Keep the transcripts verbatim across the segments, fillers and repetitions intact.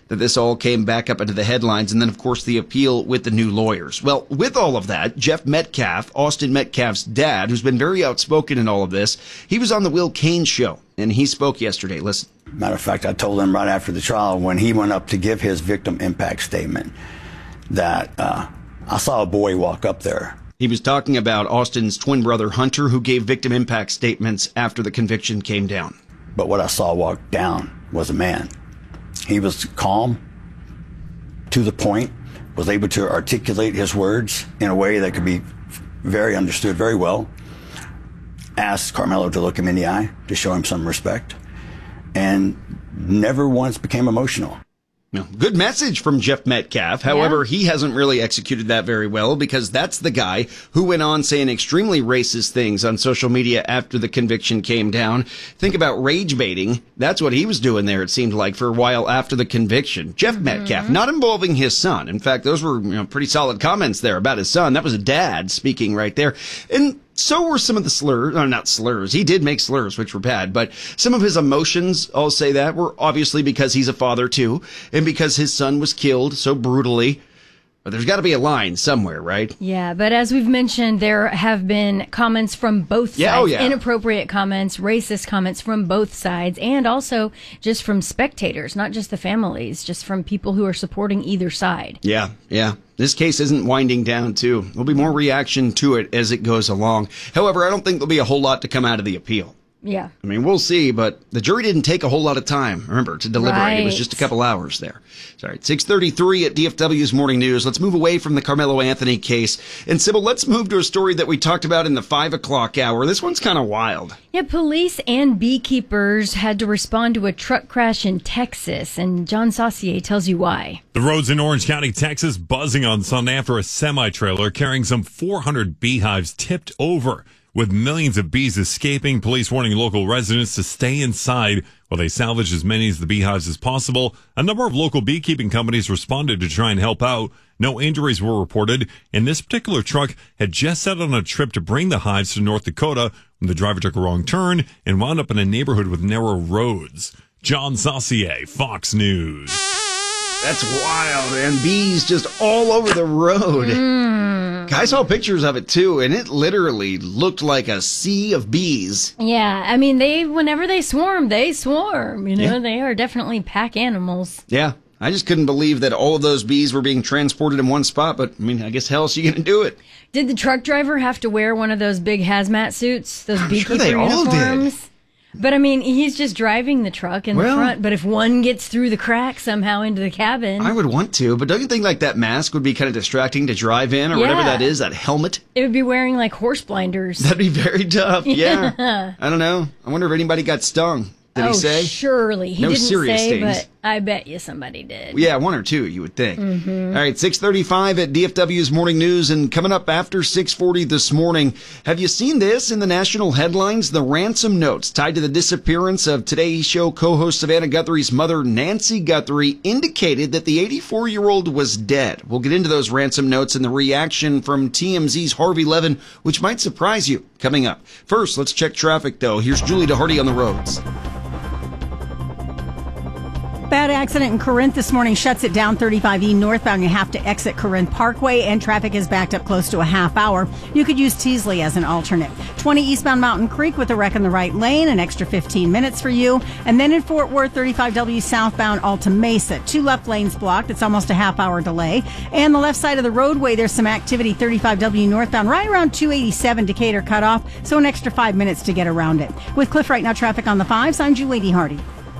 that this all came back up into the headlines. And then, of course, the appeal with the new lawyers. Well, with all of that, Jeff Metcalf, Austin Metcalf's dad, who's been very outspoken in all of this, he was on the Will Cain show, and he spoke yesterday. Listen. Matter of fact, I told him right after the trial when he went up to give his victim impact statement that uh, I saw a boy walk up there. He was talking about Austin's twin brother, Hunter, who gave victim impact statements after the conviction came down. But what I saw walk down was a man. He was calm, to the point, was able to articulate his words in a way that could be very understood very well. Asked Carmelo to look him in the eye to show him some respect, and never once became emotional. Good message from Jeff Metcalf. However, yeah. he hasn't really executed that very well, because that's the guy who went on saying extremely racist things on social media after the conviction came down. Think about rage baiting. That's what he was doing there, it seemed like, for a while after the conviction. Jeff mm-hmm. Metcalf, not involving his son. In fact, those were, you know, pretty solid comments there about his son. That was a dad speaking right there. And so were some of the slurs, or not slurs, he did make slurs, which were bad, but some of his emotions, I'll say that, were obviously because he's a father too, and because his son was killed so brutally. But there's got to be a line somewhere, right? Yeah, but as we've mentioned, there have been comments from both sides. Yeah, oh yeah. Inappropriate comments, racist comments from both sides, and also just from spectators, not just the families, just from people who are supporting either side. Yeah, yeah. This case isn't winding down, too. There'll be more reaction to it as it goes along. However, I don't think there'll be a whole lot to come out of the appeal. Yeah. I mean, we'll see, but the jury didn't take a whole lot of time, remember, to deliberate. Right. It was just a couple hours there. Sorry, six thirty-three at D F W's Morning News. Let's move away from the Carmelo Anthony case. And, Sybil, let's move to a story that we talked about in the five o'clock hour. This one's kind of wild. Yeah, police and beekeepers had to respond to a truck crash in Texas, and John Saucier tells you why. The roads in Orange County, Texas, buzzing on Sunday after a semi-trailer carrying some four hundred beehives tipped over. With millions of bees escaping, police warning local residents to stay inside while they salvage as many of the beehives as possible. A number of local beekeeping companies responded to try and help out. No injuries were reported, and this particular truck had just set on a trip to bring the hives to North Dakota when the driver took a wrong turn and wound up in a neighborhood with narrow roads. John Saucier, Fox News. That's wild, and bees just all over the road. Mm. I saw pictures of it, too, and it literally looked like a sea of bees. Yeah, I mean, they whenever they swarm, they swarm. You know, Yeah. they are definitely pack animals. Yeah, I just couldn't believe that all of those bees were being transported in one spot, but, I mean, I guess how else are you going to do it? Did the truck driver have to wear one of those big hazmat suits, those I'm beekeeper sure they all uniforms? did. But, I mean, he's just driving the truck in Well- the front. But if one gets through the crack somehow into the cabin, I would want to, but don't you think like that mask would be kind of distracting to drive in, or whatever Yeah. that is, that helmet? it would be wearing, like, horse blinders. That'd be very tough, yeah. I don't know. I wonder if anybody got stung. Did oh, he say? surely. He No didn't serious say, stings. but I bet you somebody did. Yeah, one or two, you would think. Mm-hmm. All right, six thirty-five at D F W's Morning News, and coming up after six forty this morning, have you seen this in the national headlines? The ransom notes tied to the disappearance of Today's Show co-host Savannah Guthrie's mother, Nancy Guthrie, indicated that the eighty-four-year-old was dead. We'll get into those ransom notes and the reaction from T M Z's Harvey Levin, which might surprise you, coming up. First, let's check traffic, though. Here's Julie DeHardy on the roads. Bad accident in Corinth this morning shuts it down. thirty-five E northbound. You have to exit Corinth Parkway, and traffic is backed up close to a half hour. You could use Teasley as an alternate. twenty eastbound Mountain Creek with a wreck in the right lane, an extra fifteen minutes for you. And then in Fort Worth, thirty-five W southbound Alta Mesa. Two left lanes blocked. It's almost a half hour delay. And the left side of the roadway, there's some activity. thirty-five W northbound right around two eighty-seven Decatur cutoff, so an extra five minutes to get around it. With Cliff Right Now traffic on the fives, I'm Julie DeHardy.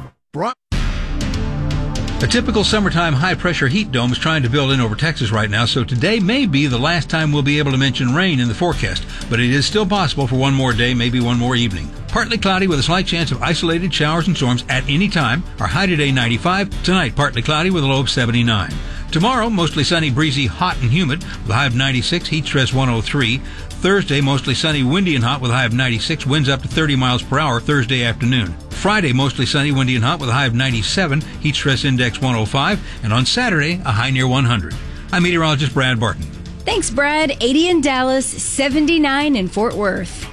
A typical summertime high-pressure heat dome is trying to build in over Texas right now, so today may be the last time we'll be able to mention rain in the forecast, but it is still possible for one more day, maybe one more evening. Partly cloudy with a slight chance of isolated showers and storms at any time. Our high today ninety-five, tonight partly cloudy with a low of seventy-nine. Tomorrow, mostly sunny, breezy, hot and humid with a high of ninety-six, heat stress one oh three. Thursday, mostly sunny, windy and hot with a high of ninety-six, winds up to thirty miles per hour Thursday afternoon. Friday, mostly sunny, windy and hot with a high of ninety-seven, heat stress index one oh five, and on Saturday, a high near one hundred. I'm meteorologist Brad Barton. Thanks, Brad. eighty in Dallas, seventy-nine in Fort Worth.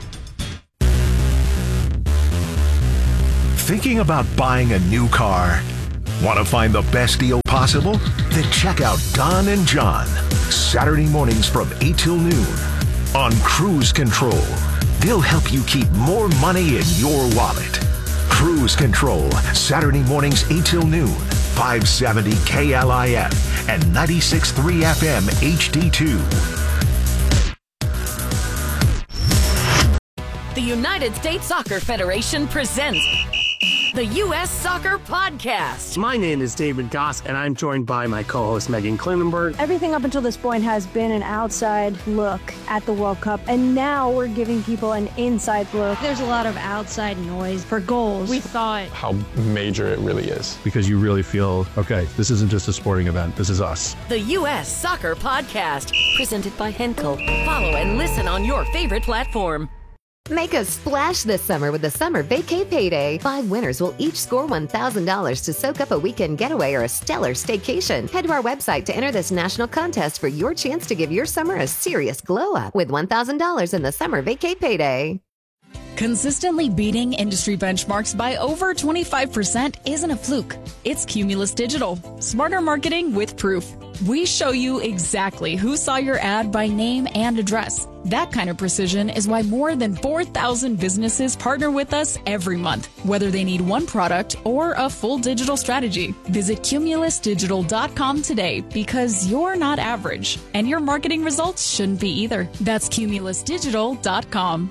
Thinking about buying a new car? Want to find the best deal possible? Then check out Don and John, Saturday mornings from eight till noon on Cruise Control. They'll help you keep more money in your wallet. Cruise Control, Saturday mornings eight till noon, five seventy K L I F and ninety-six point three F M H D two. The United States Soccer Federation presents the U S Soccer Podcast. My name is David Goss, and I'm joined by my co-host Megan Klinenberg. Everything up until this point has been an outside look at the World Cup, and now we're giving people an inside look. There's a lot of outside noise for goals. We thought how major it really is. Because you really feel, okay, this isn't just a sporting event, this is us. The U S Soccer Podcast, presented by Henkel. Follow and listen on your favorite platform. Make a splash this summer with the Summer Vacay Payday. Five winners will each score one thousand dollars to soak up a weekend getaway or a stellar staycation. Head to our website to enter this national contest for your chance to give your summer a serious glow up with one thousand dollars in the Summer Vacay Payday. Consistently beating industry benchmarks by over twenty-five percent isn't a fluke. It's Cumulus Digital. Smarter marketing with proof. We show you exactly who saw your ad by name and address. That kind of precision is why more than four thousand businesses partner with us every month, whether they need one product or a full digital strategy. Visit cumulus digital dot com today because you're not average, and your marketing results shouldn't be either. That's cumulus digital dot com.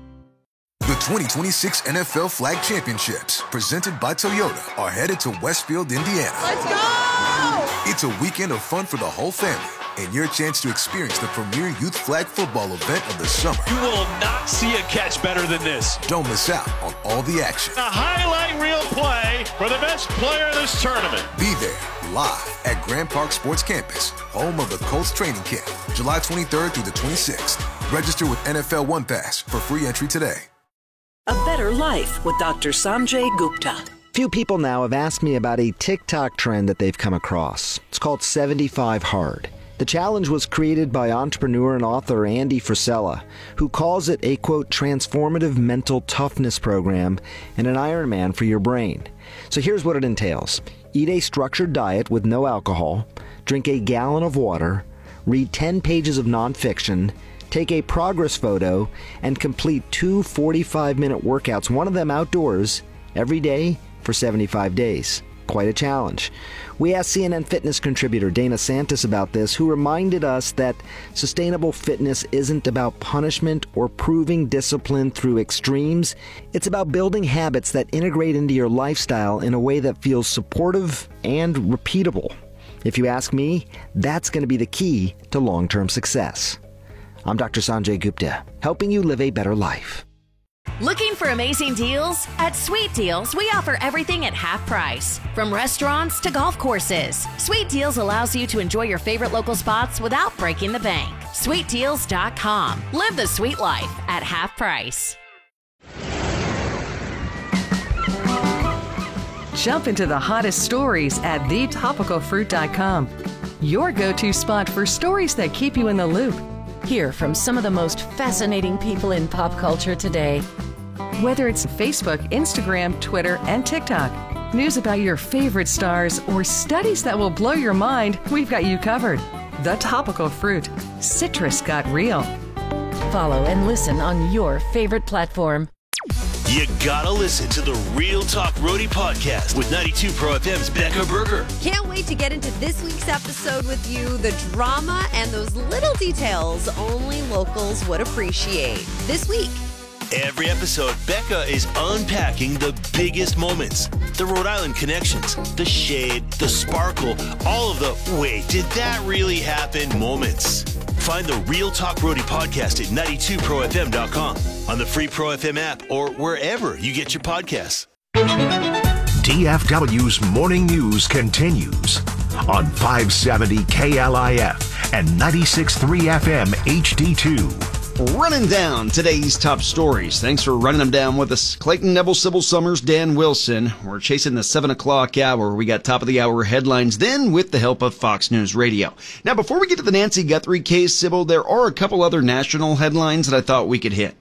The twenty twenty-six N F L Flag Championships, presented by Toyota, are headed to Westfield, Indiana. Let's go! It's a weekend of fun for the whole family, and your chance to experience the premier youth flag football event of the summer. You will not see a catch better than this. Don't miss out on all the action. A highlight reel play for the best player in this tournament. Be there, live at Grand Park Sports Campus, home of the Colts training camp, July twenty-third through the twenty-sixth. Register with N F L One Pass for free entry today. A Better Life with Doctor Sanjay Gupta. Few people now have asked me about a TikTok trend that they've come across. It's called seventy-five hard. The challenge was created by entrepreneur and author Andy Frisella, who calls it a, quote, transformative mental toughness program and an Ironman for your brain. So here's what it entails. Eat a structured diet with no alcohol, drink a gallon of water, read ten pages of nonfiction, take a progress photo, and complete two forty-five minute workouts, one of them outdoors, every day for seventy-five days. Quite a challenge. We asked C N N Fitness contributor Dana Santis about this, who reminded us that sustainable fitness isn't about punishment or proving discipline through extremes. It's about building habits that integrate into your lifestyle in a way that feels supportive and repeatable. If you ask me, that's going to be the key to long-term success. I'm Doctor Sanjay Gupta, helping you live a better life. Looking for amazing deals? At Sweet Deals, we offer everything at half price. From restaurants to golf courses, Sweet Deals allows you to enjoy your favorite local spots without breaking the bank. sweet deals dot com. Live the sweet life at half price. Jump into the hottest stories at the topical fruit dot com. Your go-to spot for stories that keep you in the loop. Hear from some of the most fascinating people in pop culture today. Whether it's Facebook, Instagram, Twitter, and TikTok, news about your favorite stars, or studies that will blow your mind, we've got you covered. The Topical Fruit. Citrus got real. Follow and listen on your favorite platform. You gotta listen to the Real Talk Roadie podcast with ninety-two Pro F M's Becca Berger. Can't wait to get into this week's episode with you. The drama and those little details only locals would appreciate. This week. Every episode, Becca is unpacking the biggest moments. The Rhode Island connections, the shade, the sparkle, all of the wait, did that really happen moments. Find the Real Talk Roadie podcast at ninety-two pro f m dot com, on the free Pro F M app, or wherever you get your podcasts. D F W's Morning News continues on five seventy K L I F and ninety-six point three F M H D two. Running down today's top stories. Thanks for running them down with us. Clayton Neville, Sybil Summers, Dan Wilson. We're chasing the seven o'clock hour. We got top of the hour headlines then with the help of Fox News Radio. Now, before we get to the Nancy Guthrie case, Sybil, there are a couple other national headlines that I thought we could hit.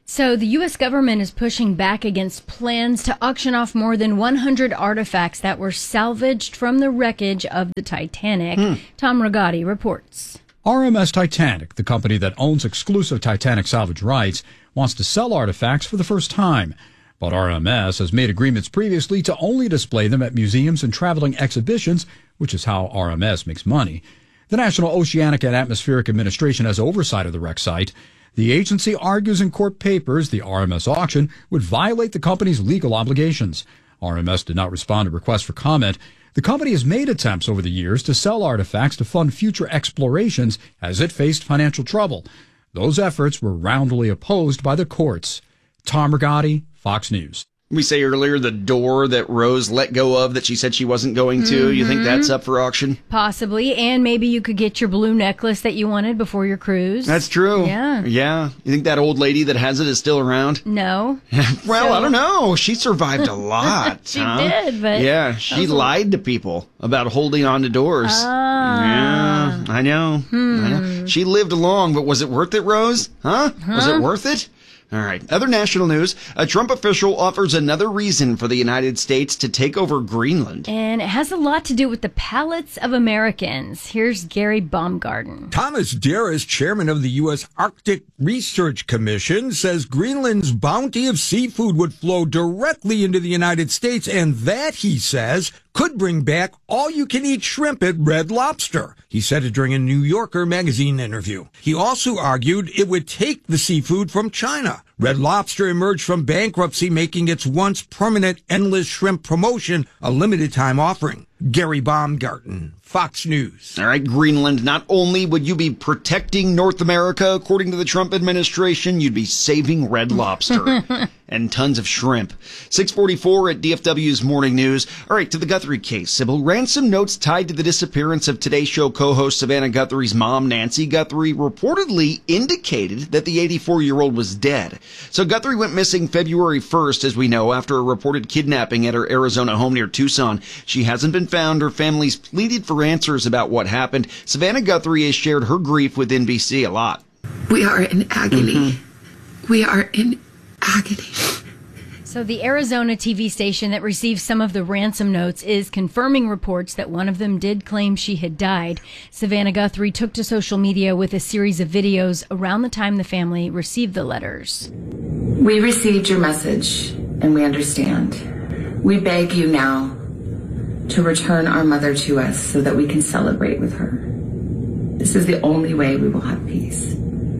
So the U S government is pushing back against plans to auction off more than one hundred artifacts that were salvaged from the wreckage of the Titanic. Hmm. Tom Rigotti reports. R M S Titanic, the company that owns exclusive Titanic salvage rights, wants to sell artifacts for the first time. But R M S has made agreements previously to only display them at museums and traveling exhibitions, which is how R M S makes money. The National Oceanic and Atmospheric Administration has oversight of the wreck site. The agency argues in court papers the R M S auction would violate the company's legal obligations. R M S did not respond to requests for comment. The company has made attempts over the years to sell artifacts to fund future explorations as it faced financial trouble. Those efforts were roundly opposed by the courts. Tom Rigotti, Fox News. We say earlier the door that Rose let go of that she said she wasn't going to. Mm-hmm. You think that's up for auction? Possibly. And maybe you could get your blue necklace that you wanted before your cruise. That's true. Yeah. Yeah. You think that old lady that has it is still around? No. Well, so. I don't know. She survived a lot. she huh? did, but... Yeah. She lied to people about holding on to doors. Ah. Yeah. I know. Hmm. I know. She lived long, but was it worth it, Rose? Huh? huh? Was it worth it? All right. Other national news. A Trump official offers another reason for the United States to take over Greenland. And it has a lot to do with the palates of Americans. Here's Gary Baumgarten. Thomas Darris, chairman of the U S Arctic Research Commission, says Greenland's bounty of seafood would flow directly into the United States, and that, he says, could bring back all-you-can-eat shrimp at Red Lobster. He said it during a New Yorker magazine interview. He also argued it would take the seafood from China. Red Lobster emerged from bankruptcy, making its once permanent endless shrimp promotion a limited-time offering. Gary Baumgarten, Fox News. All right, Greenland, not only would you be protecting North America, according to the Trump administration, you'd be saving Red Lobster and tons of shrimp. six forty-four at D F W's Morning News. All right, to the Guthrie case, Sybil. Ransom notes tied to the disappearance of Today Show co-host Savannah Guthrie's mom, Nancy Guthrie, reportedly indicated that the eighty-four-year-old was dead. So Guthrie went missing February first, as we know, after a reported kidnapping at her Arizona home near Tucson. She hasn't been found. Her family's pleaded for answers about what happened. Savannah Guthrie has shared her grief with N B C a lot. We are in agony. Mm-hmm. We are in agony. So the Arizona T V station that received some of the ransom notes is confirming reports that one of them did claim she had died. Savannah Guthrie took to social media with a series of videos around the time the family received the letters. We received your message, and we understand. We beg you now to return our mother to us so that we can celebrate with her. This is the only way we will have peace.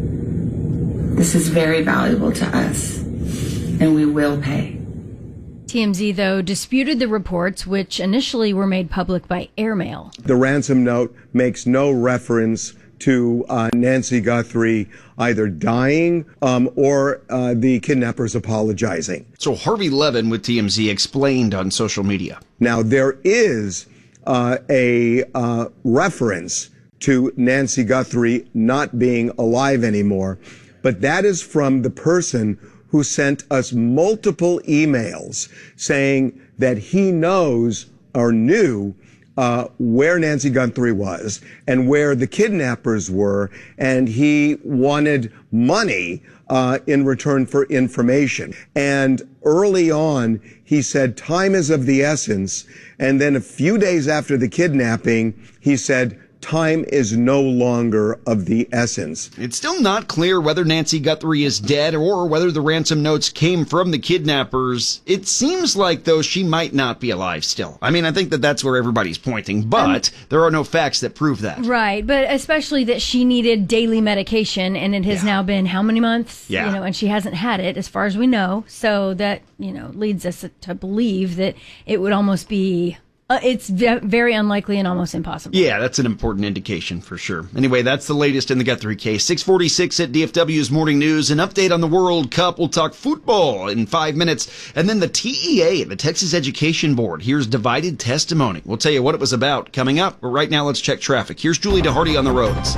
This is very valuable to us, and we will pay. T M Z, though, disputed the reports, which initially were made public by airmail. The ransom note makes no reference to uh, Nancy Guthrie either dying um, or uh, the kidnappers apologizing. So Harvey Levin with T M Z explained on social media. Now, there is uh, a uh, reference to Nancy Guthrie not being alive anymore, but that is from the person who sent us multiple emails saying that he knows or knew Uh, where Nancy Guthrie was and where the kidnappers were, and he wanted money uh, in return for information. And early on, he said time is of the essence, and then a few days after the kidnapping, he said time is no longer of the essence. It's still not clear whether Nancy Guthrie is dead or whether the ransom notes came from the kidnappers. It seems like, though, she might not be alive still. I mean, I think that that's where everybody's pointing, but um, there are no facts that prove that. Right, but especially that she needed daily medication, and it has yeah. now been how many months? Yeah. You know, and she hasn't had it, as far as we know. So that, you know, leads us to believe that it would almost be... Uh, it's v- very unlikely and almost impossible. Yeah, that's an important indication for sure. Anyway, that's the latest in the Guthrie case. six forty-six at D F W's Morning News. An update on the World Cup. We'll talk football in five minutes. And then the T E A, the Texas Education Board. Here's divided testimony. We'll tell you what it was about coming up. But right now, let's check traffic. Here's Julie DeHardy on the roads.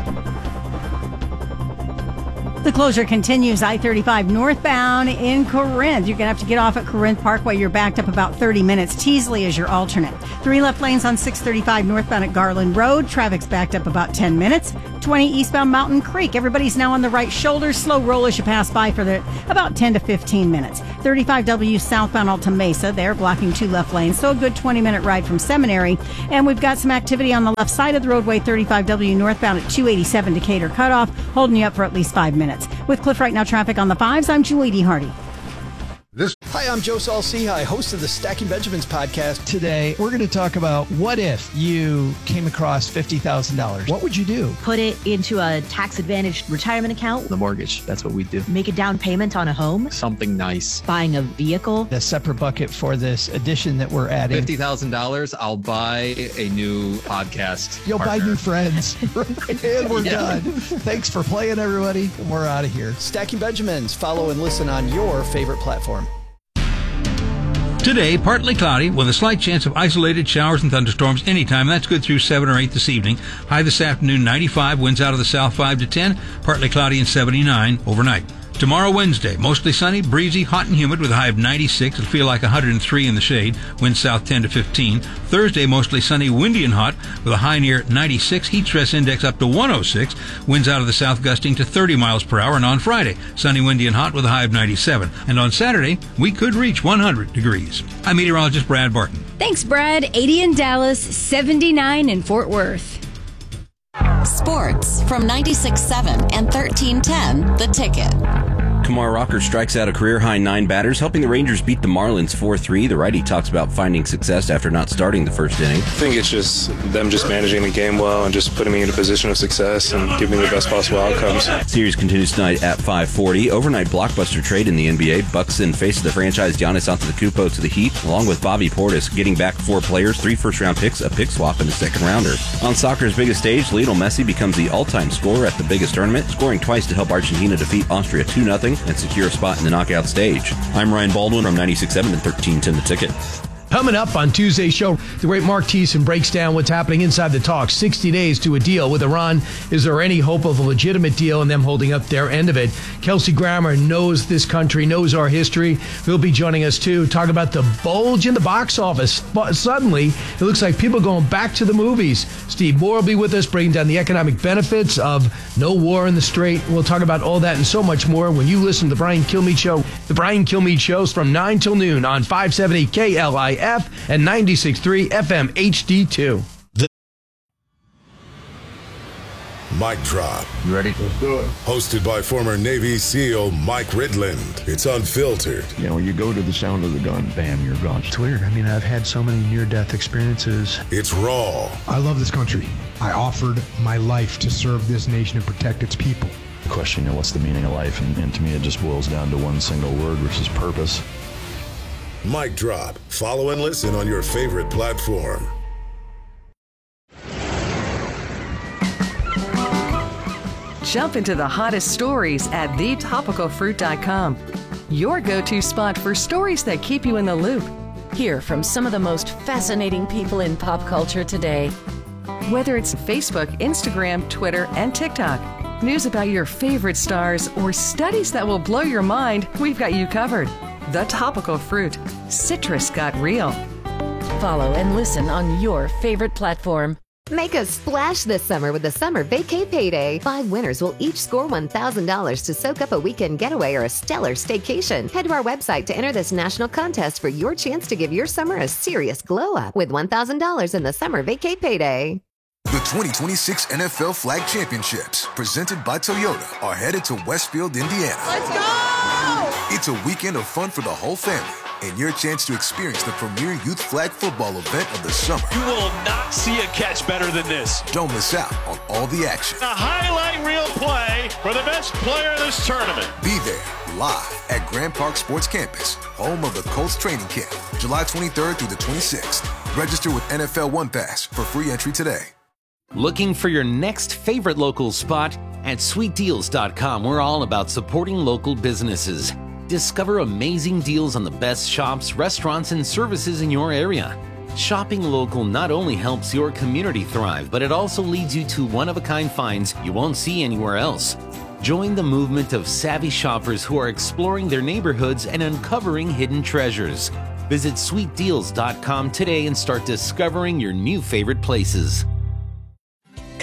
The closure continues I thirty-five northbound in Corinth. You're going to have to get off at Corinth Parkway. You're backed up about thirty minutes. Teasley is your alternate. Three left lanes on six thirty-five northbound at Garland Road. Traffic's backed up about ten minutes. twenty eastbound Mountain Creek. Everybody's now on the right shoulder. Slow roll as you pass by for the about ten to fifteen minutes. thirty-five W southbound Alta Mesa. They're blocking two left lanes. So a good twenty minute ride from Seminary. And we've got some activity on the left side of the roadway, thirty-five W northbound at two eighty-seven Decatur cutoff, holding you up for at least five minutes. With Cliff Right Now traffic on the fives, I'm Julie D. Hardy. This. Hi, I'm Joe Saul-Sehy, host of the Stacking Benjamins podcast. Today, we're going to talk about what if you came across fifty thousand dollars. What would you do? Put it into a tax-advantaged retirement account. The mortgage, that's what we do. Make a down payment on a home. Something nice. Buying a vehicle. A separate bucket for this addition that we're adding. fifty thousand dollars, I'll buy a new podcast. You'll partner. buy new friends. And we're yeah. done. Thanks for playing, everybody. And we're out of here. Stacking Benjamins. Follow and listen on your favorite platform. Today, partly cloudy with a slight chance of isolated showers and thunderstorms anytime. That's good through seven or eight this evening. High this afternoon, ninety-five. Winds out of the south, five to ten. Partly cloudy and seventy-nine overnight. Tomorrow, Wednesday, mostly sunny, breezy, hot and humid with a high of ninety-six. It'll feel like one hundred three in the shade. Wind south ten to fifteen. Thursday, mostly sunny, windy and hot with a high near ninety-six. Heat stress index up to one oh six. Winds out of the south gusting to thirty miles per hour. And on Friday, sunny, windy and hot with a high of ninety-seven. And on Saturday, we could reach one hundred degrees. I'm meteorologist Brad Barton. Thanks, Brad. eighty in Dallas, seventy-nine in Fort Worth. Sports from ninety-six point seven and thirteen ten The Ticket. Kumar Rocker strikes out a career-high nine batters, helping the Rangers beat the Marlins four three. The righty talks about finding success after not starting the first inning. I think it's just them just managing the game well and just putting me in a position of success and giving me the best possible outcomes. Series continues tonight at five forty. Overnight blockbuster trade in the N B A. Bucks send face of the franchise Giannis Antetokounmpo to the Heat, along with Bobby Portis, getting back four players, three first-round picks, a pick swap, and a second-rounder. On soccer's biggest stage, Lionel Messi becomes the all-time scorer at the biggest tournament, scoring twice to help Argentina defeat Austria two nothing and secure a spot in the knockout stage. I'm Ryan Baldwin from ninety-six point seven and thirteen ten The Ticket. Coming up on Tuesday's show, the great Mark Thiessen breaks down what's happening inside the talks. sixty days to a deal with Iran. Is there any hope of a legitimate deal and them holding up their end of it? Kelsey Grammer knows this country, knows our history. He'll be joining us too. Talk about the bulge in the box office. But suddenly, it looks like people are going back to the movies. Steve Moore will be with us, breaking down the economic benefits of no war in the Strait. We'll talk about all that and so much more when you listen to The Brian Kilmeade Show. The Brian Kilmeade Show's from nine till noon on five seventy K L I F and ninety-six point three F M H D two. The- Mic Drop. You ready? Let's do it. Hosted by former Navy SEAL Mike Ridland. It's unfiltered. You know, you go to the sound of the gun, bam, you're gone. It's weird. I mean, I've had so many near-death experiences. It's raw. I love this country. I offered my life to serve this nation and protect its people. Question, you know, what's the meaning of life? And, and to me, it just boils down to one single word, which is purpose. Mic Drop. Follow and listen on your favorite platform. Jump into the hottest stories at the topical fruit dot com. Your go-to spot for stories that keep you in the loop. Hear from some of the most fascinating people in pop culture today. Whether it's Facebook, Instagram, Twitter, and TikTok, news about your favorite stars, or studies that will blow your mind, we've got you covered. The Topical Fruit. Citrus got real. Follow and listen on your favorite platform. Make a splash this summer with the Summer Vacay Payday. Five winners will each score one thousand dollars to soak up a weekend getaway or a stellar staycation. Head to our website to enter this national contest for your chance to give your summer a serious glow up with one thousand dollars in the Summer Vacay Payday. The twenty twenty-six N F L Flag Championships, presented by Toyota, are headed to Westfield, Indiana. Let's go! It's a weekend of fun for the whole family and your chance to experience the premier youth flag football event of the summer. You will not see a catch better than this. Don't miss out on all the action. A highlight reel play for the best player in this tournament. Be there live at Grand Park Sports Campus, home of the Colts training camp, July twenty-third through the twenty-sixth. Register with N F L One Pass for free entry today. Looking for your next favorite local spot? At sweet deals dot com, we're all about supporting local businesses. Discover amazing deals on the best shops, restaurants, and services in your area. Shopping local not only helps your community thrive, but it also leads you to one-of-a-kind finds you won't see anywhere else. Join the movement of savvy shoppers who are exploring their neighborhoods and uncovering hidden treasures. Visit sweet deals dot com today and start discovering your new favorite places.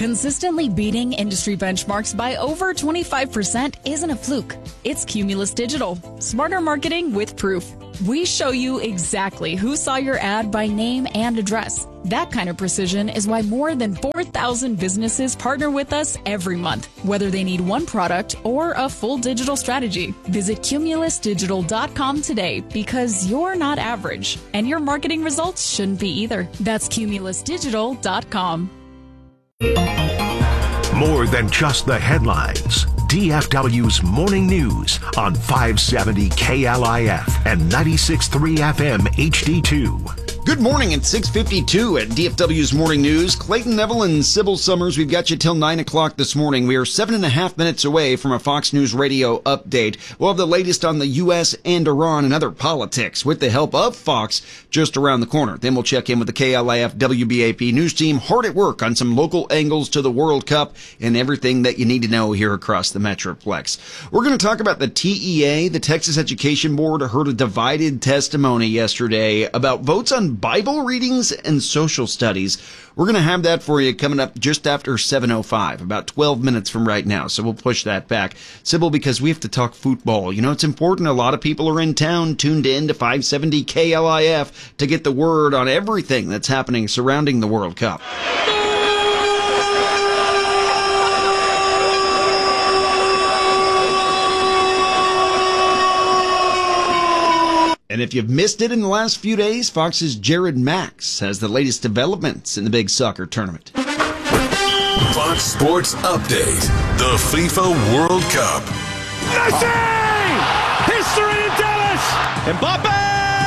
Consistently beating industry benchmarks by over twenty-five percent isn't a fluke. It's Cumulus Digital. Smarter marketing with proof. We show you exactly who saw your ad by name and address. That kind of precision is why more than four thousand businesses partner with us every month, whether they need one product or a full digital strategy. Visit cumulus digital dot com today because you're not average, and your marketing results shouldn't be either. That's cumulus digital dot com. More than just the headlines. D F W's Morning News on five seventy K L I F and ninety-six point three F M H D two. Good morning at six fifty-two at D F W's Morning News. Clayton Neville and Sybil Summers, we've got you till nine o'clock this morning. We are seven and a half minutes away from a Fox News Radio update. We'll have the latest on the U S and Iran and other politics with the help of Fox just around the corner. Then we'll check in with the K L I F W B A P news team, hard at work on some local angles to the World Cup and everything that you need to know here across the Metroplex. We're going to talk about the T E A. The Texas Education Board heard a divided testimony yesterday about votes on Bible readings and social studies. We're going to have that for you coming up just after seven oh five, about twelve minutes from right now. So we'll push that back. Sybil, because we have to talk football. You know, it's important. A lot of people are in town tuned in to five seventy K L I F to get the word on everything that's happening surrounding the World Cup. And if you've missed it in the last few days, Fox's Jared Max has the latest developments in the big soccer tournament. Fox Sports Update. The FIFA World Cup. Messi! History in Dallas! Mbappe!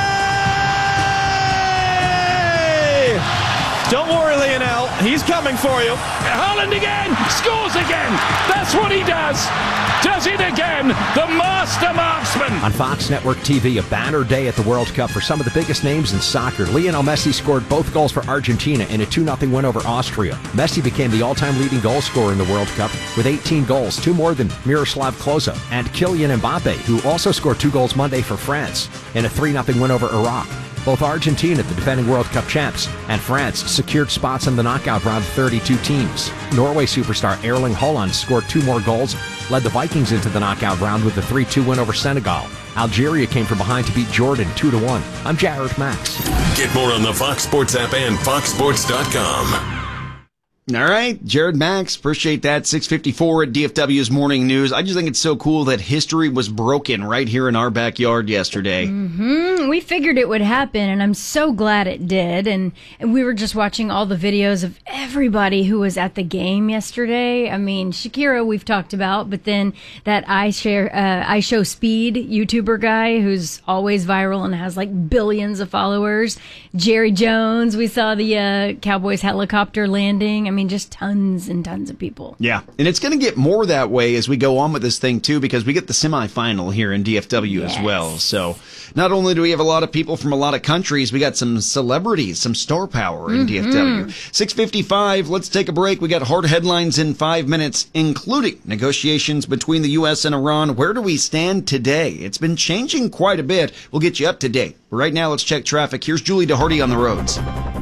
Don't worry, Lionel. He's coming for you. Haaland again! Scores again! That's what he does! Does it again! The master marksman! On Fox Network T V, a banner day at the World Cup for some of the biggest names in soccer. Lionel Messi scored both goals for Argentina in a two nothing win over Austria. Messi became the all-time leading goal scorer in the World Cup with eighteen goals, two more than Miroslav Klose. And Kylian Mbappe, who also scored two goals Monday for France in a three nothing win over Iraq. Both Argentina, the defending World Cup champs, and France secured spots in the knockout round of thirty-two teams. Norway superstar Erling Haaland scored two more goals, led the Vikings into the knockout round with a three two win over Senegal. Algeria came from behind to beat Jordan two to one. I'm Jared Max. Get more on the Fox Sports app and fox sports dot com. All right, Jared Max, appreciate that. six fifty-four at D F W's Morning News. I just think it's so cool that history was broken right here in our backyard yesterday. Mm-hmm. We figured it would happen, and I'm so glad it did. And, and we were just watching all the videos of everybody who was at the game yesterday. I mean, Shakira we've talked about, but then that I share, uh, I Show Speed YouTuber guy who's always viral and has like billions of followers. Jerry Jones, we saw the uh, Cowboys helicopter landing. I mean, just tons and tons of people. Yeah, and it's going to get more that way as we go on with this thing, too, because we get the semifinal here in D F W yes. as well. So not only do we have a lot of people from a lot of countries, we got some celebrities, some star power in mm-hmm. D F W. six fifty-five, let's take a break. We got hard headlines in five minutes, including negotiations between the U S and Iran. Where do we stand today? It's been changing quite a bit. We'll get you up to date. But right now, let's check traffic. Here's Julie DeHardy on the roads.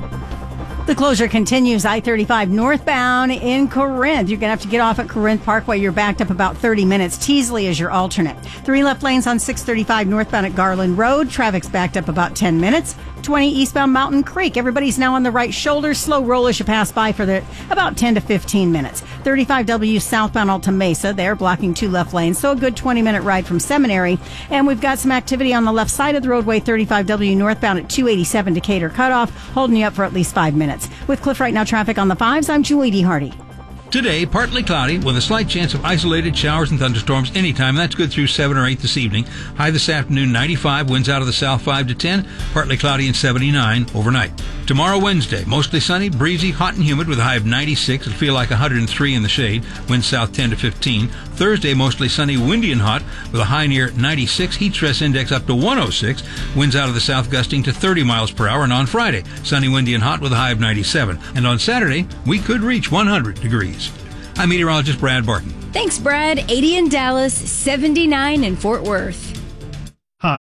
The closure continues I thirty-five northbound in Corinth. You're going to have to get off at Corinth Parkway. You're backed up about thirty minutes. Teasley is your alternate. Three left lanes on six thirty-five northbound at Garland Road. Traffic's backed up about ten minutes. twenty eastbound Mountain Creek. Everybody's now on the right shoulder. Slow roll as you pass by for the about ten to fifteen minutes. thirty-five W southbound Alta Mesa. They're blocking two left lanes. So a good twenty minute ride from Seminary. And we've got some activity on the left side of the roadway. thirty-five W northbound at two eighty-seven Decatur cutoff. Holding you up for at least five minutes. With Cliff Right Now traffic on the fives, I'm Julie DeHardy. Today, partly cloudy with a slight chance of isolated showers and thunderstorms anytime. That's good through seven or eight this evening. High this afternoon, ninety-five. Winds out of the south five to ten. Partly cloudy and seventy-nine overnight. Tomorrow, Wednesday, mostly sunny, breezy, hot and humid with a high of ninety-six. It'll feel like one hundred three in the shade. Winds south ten to fifteen. Thursday, mostly sunny, windy and hot with a high near ninety-six. Heat stress index up to one oh six. Winds out of the south gusting to thirty miles per hour. And on Friday, sunny, windy and hot with a high of ninety-seven. And on Saturday, we could reach one hundred degrees. I'm meteorologist Brad Barton. Thanks, Brad. eighty in Dallas, seventy-nine in Fort Worth. Huh.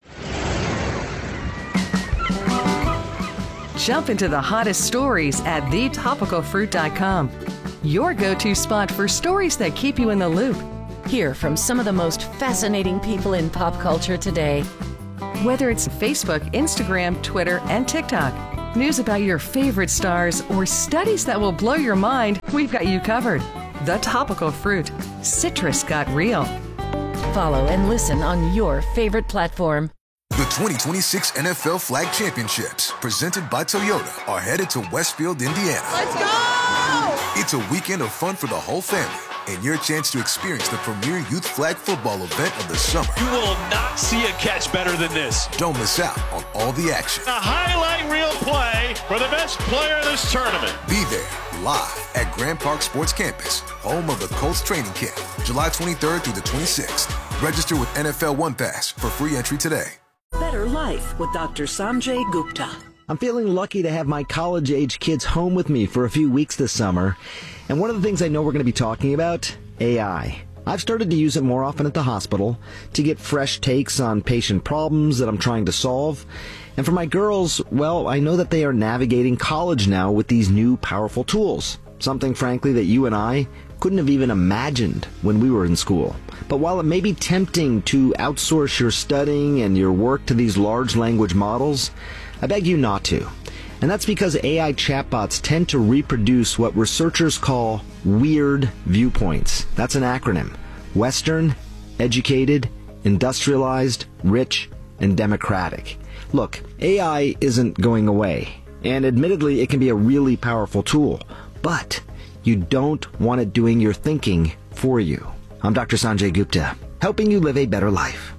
Jump into the hottest stories at the topical fruit dot com. your go-to spot for stories that keep you in the loop. Hear from some of the most fascinating people in pop culture today. Whether it's Facebook, Instagram, Twitter, and TikTok, news about your favorite stars, or studies that will blow your mind, we've got you covered. The Topical Fruit. Citrus got real. Follow and listen on your favorite platform. The twenty twenty-six N F L Flag Championships, presented by Toyota, are headed to Westfield, Indiana. Let's go! It's a weekend of fun for the whole family, and your chance to experience the premier youth flag football event of the summer. You will not see a catch better than this. Don't miss out on all the action. A highlight reel play for the best player in this tournament. Be there live at Grand Park Sports Campus, home of the Colts training camp, July twenty-third through the twenty-sixth. Register with N F L One Pass for free entry today. Better life with Doctor Sanjay Gupta. I'm feeling lucky to have my college-age kids home with me for a few weeks this summer. And one of the things I know we're going to be talking about, A I. I've started to use it more often at the hospital to get fresh takes on patient problems that I'm trying to solve. And for my girls, well, I know that they are navigating college now with these new powerful tools. Something, frankly, that you and I couldn't have even imagined when we were in school. But while it may be tempting to outsource your studying and your work to these large language models, I beg you not to. And that's because A I chatbots tend to reproduce what researchers call weird viewpoints. That's an acronym. Western, educated, industrialized, rich, and democratic. Look, A I isn't going away. And admittedly, it can be a really powerful tool. But you don't want it doing your thinking for you. I'm Doctor Sanjay Gupta, helping you live a better life.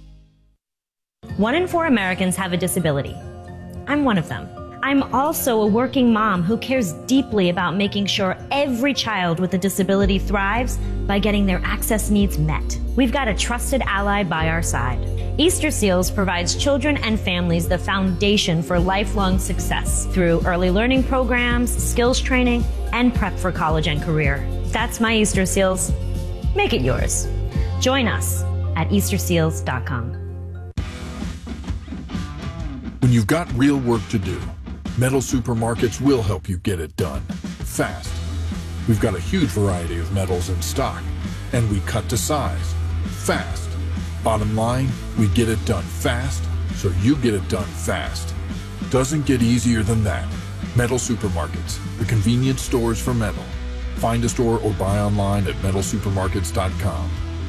One in four Americans have a disability. I'm one of them. I'm also a working mom who cares deeply about making sure every child with a disability thrives by getting their access needs met. We've got a trusted ally by our side. Easter Seals provides children and families the foundation for lifelong success through early learning programs, skills training, and prep for college and career. That's my Easter Seals. Make it yours. Join us at Easter Seals dot com. When you've got real work to do, Metal Supermarkets will help you get it done fast. We've got a huge variety of metals in stock, and we cut to size fast. Bottom line, we get it done fast, so you get it done fast. Doesn't get easier than that. Metal Supermarkets, the convenience stores for metal. Find a store or buy online at metal supermarkets dot com.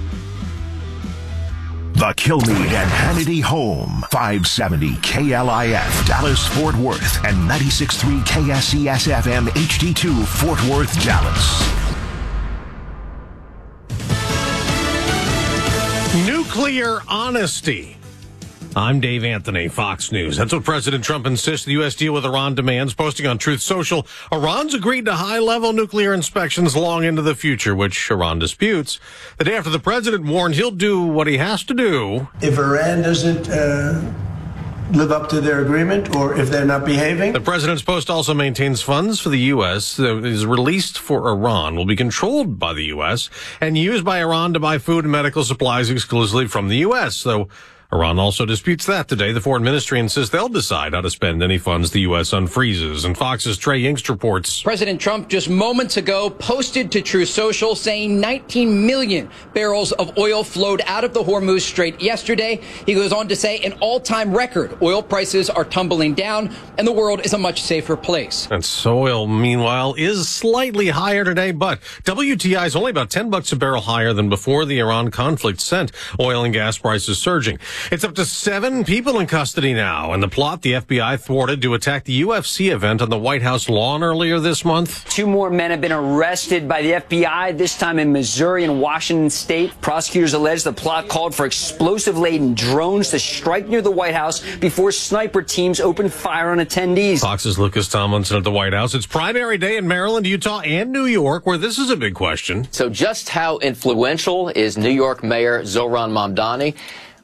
The Kilmeade and Hannity Home, five seventy K L I F, Dallas, Fort Worth, and ninety-six point three K S E S F M H D two, Fort Worth, Dallas. Nuclear honesty. I'm Dave Anthony, Fox News. That's what President Trump insists the U S deal with Iran demands, posting on Truth Social. Iran's agreed to high-level nuclear inspections long into the future, which Iran disputes. The day after the president warned he'll do what he has to do. If Iran doesn't uh, live up to their agreement, or if they're not behaving. The president's post also maintains funds for the U S that is released for Iran will be controlled by the U S and used by Iran to buy food and medical supplies exclusively from the U S, though Iran also disputes that today. The foreign ministry insists they'll decide how to spend any funds the U S unfreezes. And Fox's Trey Yingst reports. President Trump just moments ago posted to Truth Social saying nineteen million barrels of oil flowed out of the Hormuz Strait yesterday. He goes on to say an all-time record. Oil prices are tumbling down and the world is a much safer place. And oil, meanwhile, is slightly higher today, but W T I is only about ten bucks a barrel higher than before the Iran conflict sent oil and gas prices surging. It's up to seven people in custody now, and the plot the F B I thwarted to attack the U F C event on the White House lawn earlier this month. Two more men have been arrested by the F B I, this time in Missouri and Washington State. Prosecutors allege the plot called for explosive-laden drones to strike near the White House before sniper teams opened fire on attendees. Fox's Lucas Tomlinson at the White House. It's primary day in Maryland, Utah, and New York, where this is a big question. So just how influential is New York Mayor Zohran Mamdani?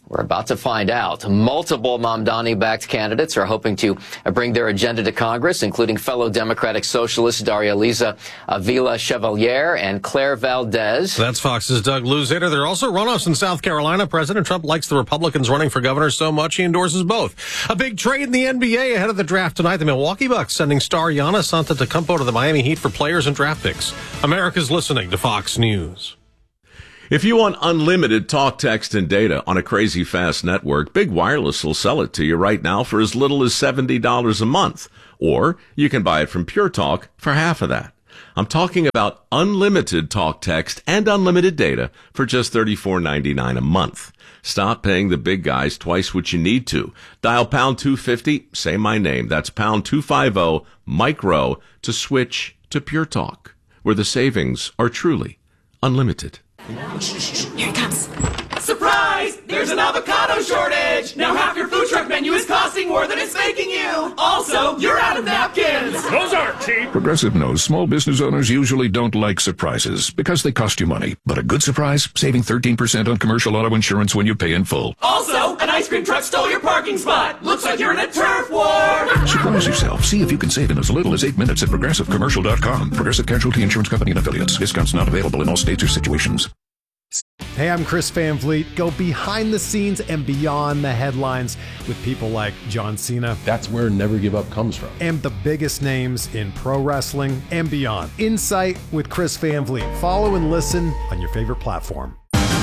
We're about to find out. Multiple Mamdani-backed candidates are hoping to bring their agenda to Congress, including fellow Democratic Socialists Daria Liza Avila Chevalier and Claire Valdez. That's Fox's Doug Luzader. There are also runoffs in South Carolina. President Trump likes the Republicans running for governor so much he endorses both. A big trade in the N B A ahead of the draft tonight. The Milwaukee Bucks sending star Giannis Antetokounmpo to the Miami Heat for players and draft picks. America's listening to Fox News. If you want unlimited talk, text, and data on a crazy fast network, Big Wireless will sell it to you right now for as little as seventy dollars a month. Or you can buy it from Pure Talk for half of that. I'm talking about unlimited talk, text, and unlimited data for just thirty-four ninety-nine a month. Stop paying the big guys twice what you need to. Dial pound two fifty, say my name. That's pound two fifty, micro, to switch to Pure Talk, where the savings are truly unlimited. Here it comes. Surprise! There's an avocado shortage! Now half your food truck menu is costing more than it's making you! Also, you're out of napkins! Those aren't cheap! Progressive knows small business owners usually don't like surprises because they cost you money. But a good surprise? Saving thirteen percent on commercial auto insurance when you pay in full. Also, an ice cream truck stole your parking spot! Looks like you're in a turf war! Surprise yourself. See if you can save in as little as eight minutes at progressive commercial dot com. Progressive Casualty Insurance Company and affiliates. Discounts not available in all states or situations. Hey, I'm Chris Van Vliet. Go behind the scenes and beyond the headlines with people like John Cena. That's where Never Give Up comes from. And the biggest names in pro wrestling and beyond. Insight with Chris Van Vliet. Follow and listen on your favorite platform.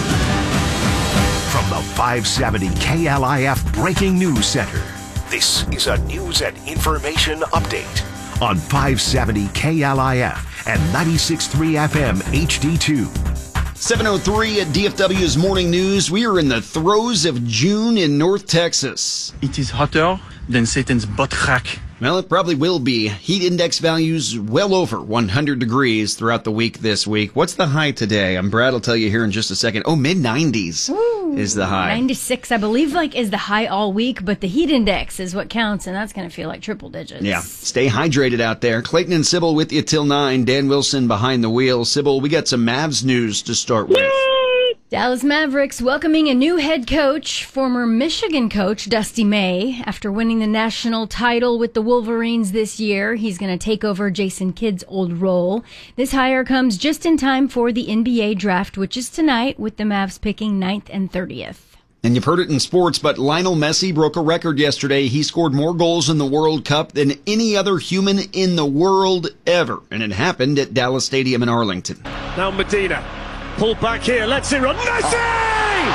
From the five seventy K L I F Breaking News Center, this is a news and information update on five seventy K L I F and ninety-six point three F M H D two. seven oh three at D F W's Morning News. We are in the throes of June in North Texas. It is hotter than Satan's butt crack. Well, it probably will be. Heat index values well over one hundred degrees throughout the week this week. What's the high today? I'm Brad will tell you here in just a second. Oh, mid nineties is the high. ninety-six, I believe, like is the high all week, but the heat index is what counts, and that's going to feel like triple digits. Yeah. Stay hydrated out there. Clayton and Sybil with you till nine. Dan Wilson behind the wheel. Sybil, we got some Mavs news to start with. Dallas Mavericks welcoming a new head coach, former Michigan coach Dusty May. After winning the national title with the Wolverines this year, he's going to take over Jason Kidd's old role. This hire comes just in time for the N B A draft, which is tonight, with the Mavs picking ninth and thirtieth. And you've heard it in sports, but Lionel Messi broke a record yesterday. He scored more goals in the World Cup than any other human in the world ever. And it happened at Dallas Stadium in Arlington. Now Medina. Pull back here, let's it run. Messi!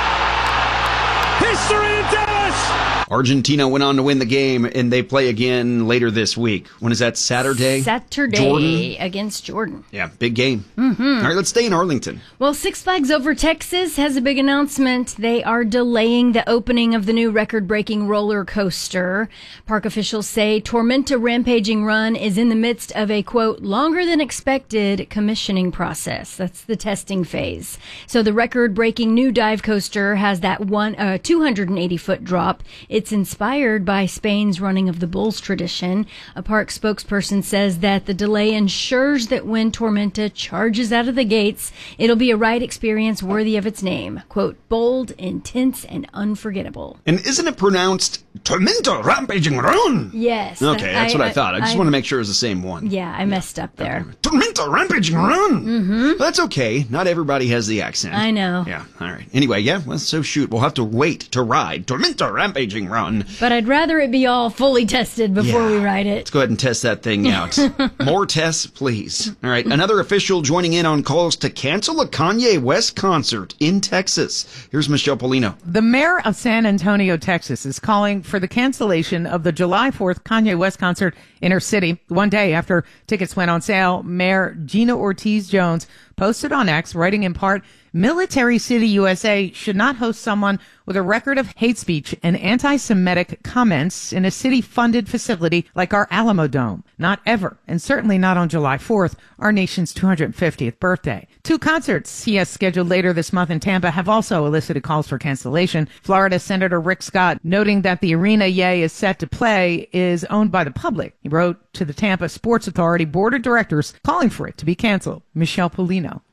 History in Dallas! Argentina went on to win the game, and they play again later this week. When is that, Saturday? Saturday Jordan? Against Jordan. Yeah, big game. Mm-hmm. All right, let's stay in Arlington. Well, Six Flags Over Texas has a big announcement. They are delaying the opening of the new record-breaking roller coaster. Park officials say Tormenta Rampaging Run is in the midst of a, quote, longer than expected commissioning process. That's the testing phase. So the record-breaking new dive coaster has that one uh, two hundred eighty foot drop. It's inspired by Spain's running of the bulls tradition. A park spokesperson says that the delay ensures that when Tormenta charges out of the gates, it'll be a ride experience worthy of its name. Quote, bold, intense, and unforgettable. And isn't it pronounced Tormenta Rampaging Run? Yes. Okay, that's I, what I, I thought. I just I, want to make sure it's the same one. Yeah, I messed up there. Okay. Tormenta Rampaging Run! Mm-hmm. Well, that's okay. Not everybody has the accent. I know. Yeah, all right. Anyway, yeah, well, so shoot. We'll have to wait to ride Tormenta Rampaging Run. But I'd rather it be all fully tested before yeah. we ride it. Let's go ahead and test that thing out. More tests, please. All right, another official joining in on calls to cancel a Kanye West concert in Texas. Here's Michelle Polino. The mayor of San Antonio, Texas, is calling for the cancellation of the July fourth Kanye West concert in her city. One day after tickets went on sale, Mayor Gina Ortiz-Jones posted on X, writing in part, Military City, U S A should not host someone with a record of hate speech and anti-Semitic comments in a city-funded facility like our Alamo Dome. Not ever, and certainly not on July fourth, our nation's two hundred fiftieth birthday. Two concerts he has scheduled later this month in Tampa have also elicited calls for cancellation. Florida Senator Rick Scott noting that the arena Ye is set to play is owned by the public. He wrote to the Tampa Sports Authority Board of Directors calling for it to be canceled. Michelle Polino.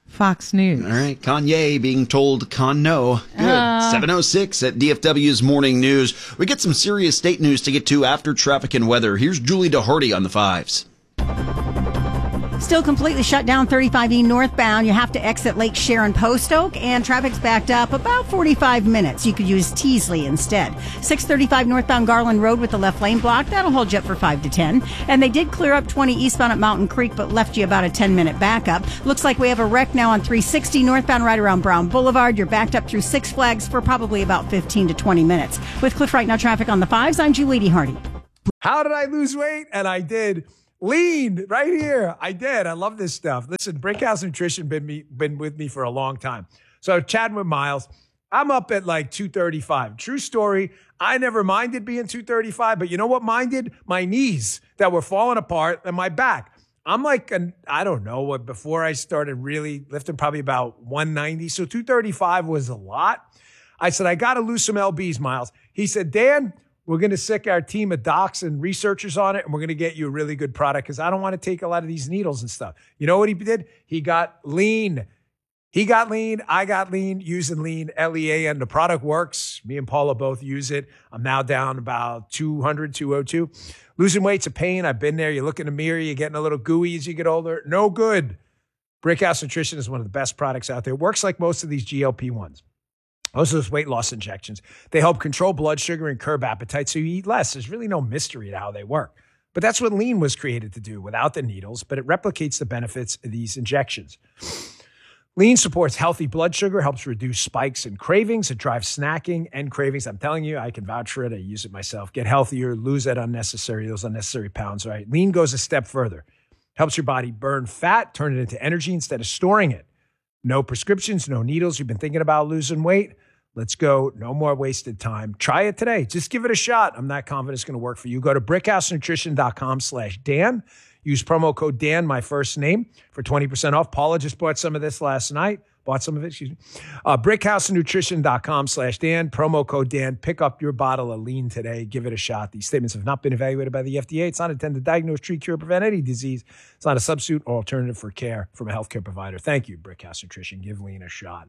Fox News. All right, Kanye being told con no. Good. Uh, seven oh six at D F W's Morning News. We get some serious state news to get to after traffic and weather. Here's Julie DeHardy on the fives. Still completely shut down thirty-five E northbound. You have to exit Lake Sharon Post Oak, and traffic's backed up about forty-five minutes. You could use Teasley instead. six thirty-five northbound Garland Road with the left lane block. That'll hold you up for five to ten. And they did clear up twenty eastbound at Mountain Creek, but left you about a ten-minute backup. Looks like we have a wreck now on three sixty northbound right around Brown Boulevard. You're backed up through Six Flags for probably about fifteen to twenty minutes. With Cliff Right Now traffic on the fives, I'm Julie DeHardy. How did I lose weight? And I did. Lean right here. I did. I love this stuff. Listen, Brickhouse Nutrition been me been with me for a long time. So chatting with Miles, I'm up at like two thirty-five. True story. I never minded being two thirty-five, but you know what minded? My knees that were falling apart and my back. I'm like, an, I don't know what, before I started really lifting, probably about one ninety. So two thirty-five was a lot. I said, I got to lose some L Bs, Miles. He said, Dan, we're going to sick our team of docs and researchers on it, and we're going to get you a really good product because I don't want to take a lot of these needles and stuff. You know what he did? He got lean. He got lean. I got lean using lean, L E A, and the product works. Me and Paula both use it. I'm now down about two hundred, two oh two. Losing weight's a pain. I've been there. You look in the mirror, you're getting a little gooey as you get older. No good. Brickhouse Nutrition is one of the best products out there. It works like most of these G L P ones. Most of those weight loss injections, they help control blood sugar and curb appetite so you eat less. There's really no mystery to how they work. But that's what lean was created to do without the needles, but it replicates the benefits of these injections. Lean supports healthy blood sugar, helps reduce spikes and cravings. It drives snacking and cravings. I'm telling you, I can vouch for it. I use it myself. Get healthier, lose that unnecessary, those unnecessary pounds, right? Lean goes a step further. Helps your body burn fat, turn it into energy instead of storing it. No prescriptions, no needles. You've been thinking about losing weight? Let's go. No more wasted time. Try it today. Just give it a shot. I'm not confident it's going to work for you. Go to brickhousenutrition.com slash Dan. Use promo code Dan, my first name, for twenty percent off. Paula just bought some of this last night. Bought some of it, excuse me. Uh, brickhousenutrition.com slash Dan. Promo code Dan. Pick up your bottle of lean today. Give it a shot. These statements have not been evaluated by the F D A. It's not intended to diagnose, treat, cure, prevent any disease. It's not a substitute or alternative for care from a healthcare provider. Thank you, Brickhouse Nutrition. Give lean a shot.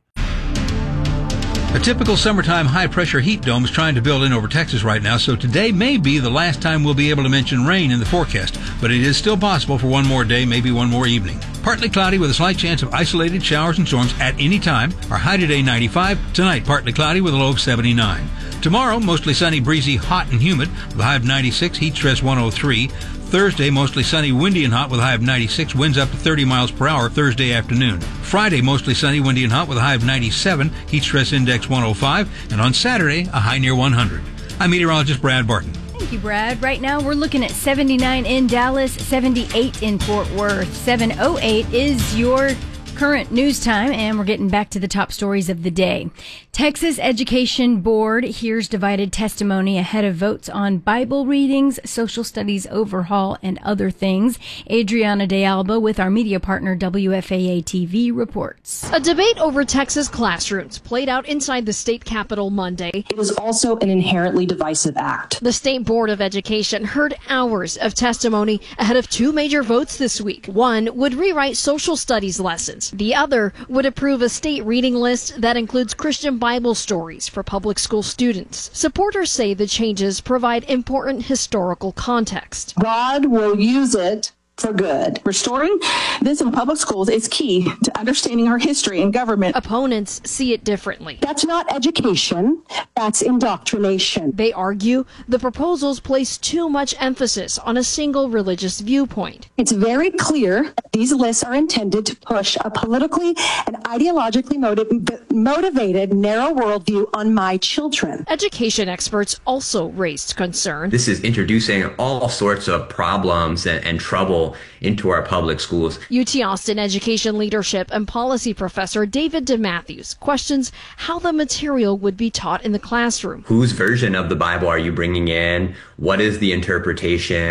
A typical summertime high-pressure heat dome is trying to build in over Texas right now, so today may be the last time we'll be able to mention rain in the forecast, but it is still possible for one more day, maybe one more evening. Partly cloudy with a slight chance of isolated showers and storms at any time. Our high today ninety-five, tonight partly cloudy with a low of seventy-nine. Tomorrow, mostly sunny, breezy, hot and humid with a high of ninety-six, heat stress one oh three. Thursday, mostly sunny, windy and hot with a high of ninety-six, winds up to thirty miles per hour Thursday afternoon. Friday, mostly sunny, windy and hot with a high of ninety-seven, heat stress index one oh five, and on Saturday, a high near one hundred. I'm meteorologist Brad Barton. Thank you, Brad. Right now, we're looking at seventy-nine in Dallas, seventy-eight in Fort Worth. seven oh eight is your current news time, and we're getting back to the top stories of the day. Texas Education Board hears divided testimony ahead of votes on Bible readings, social studies overhaul, and other things. Adriana De Alba with our media partner W F A A T V reports. A debate over Texas classrooms played out inside the state capitol Monday. It was also an inherently divisive act. The State Board of Education heard hours of testimony ahead of two major votes this week. One would rewrite social studies lessons. The other would approve a state reading list that includes Christian Bible stories for public school students. Supporters say the changes provide important historical context. God will use it for good. Restoring this in public schools is key to understanding our history and government. Opponents see it differently. That's not education, that's indoctrination. They argue the proposals place too much emphasis on a single religious viewpoint. It's very clear that these lists are intended to push a politically and ideologically motiv- motivated narrow worldview on my children. Education experts also raised concern. This is introducing all sorts of problems and, and trouble into our public schools. U T Austin education leadership and policy professor David DeMatthews questions how the material would be taught in the classroom. Whose version of the Bible are you bringing in? What is the interpretation?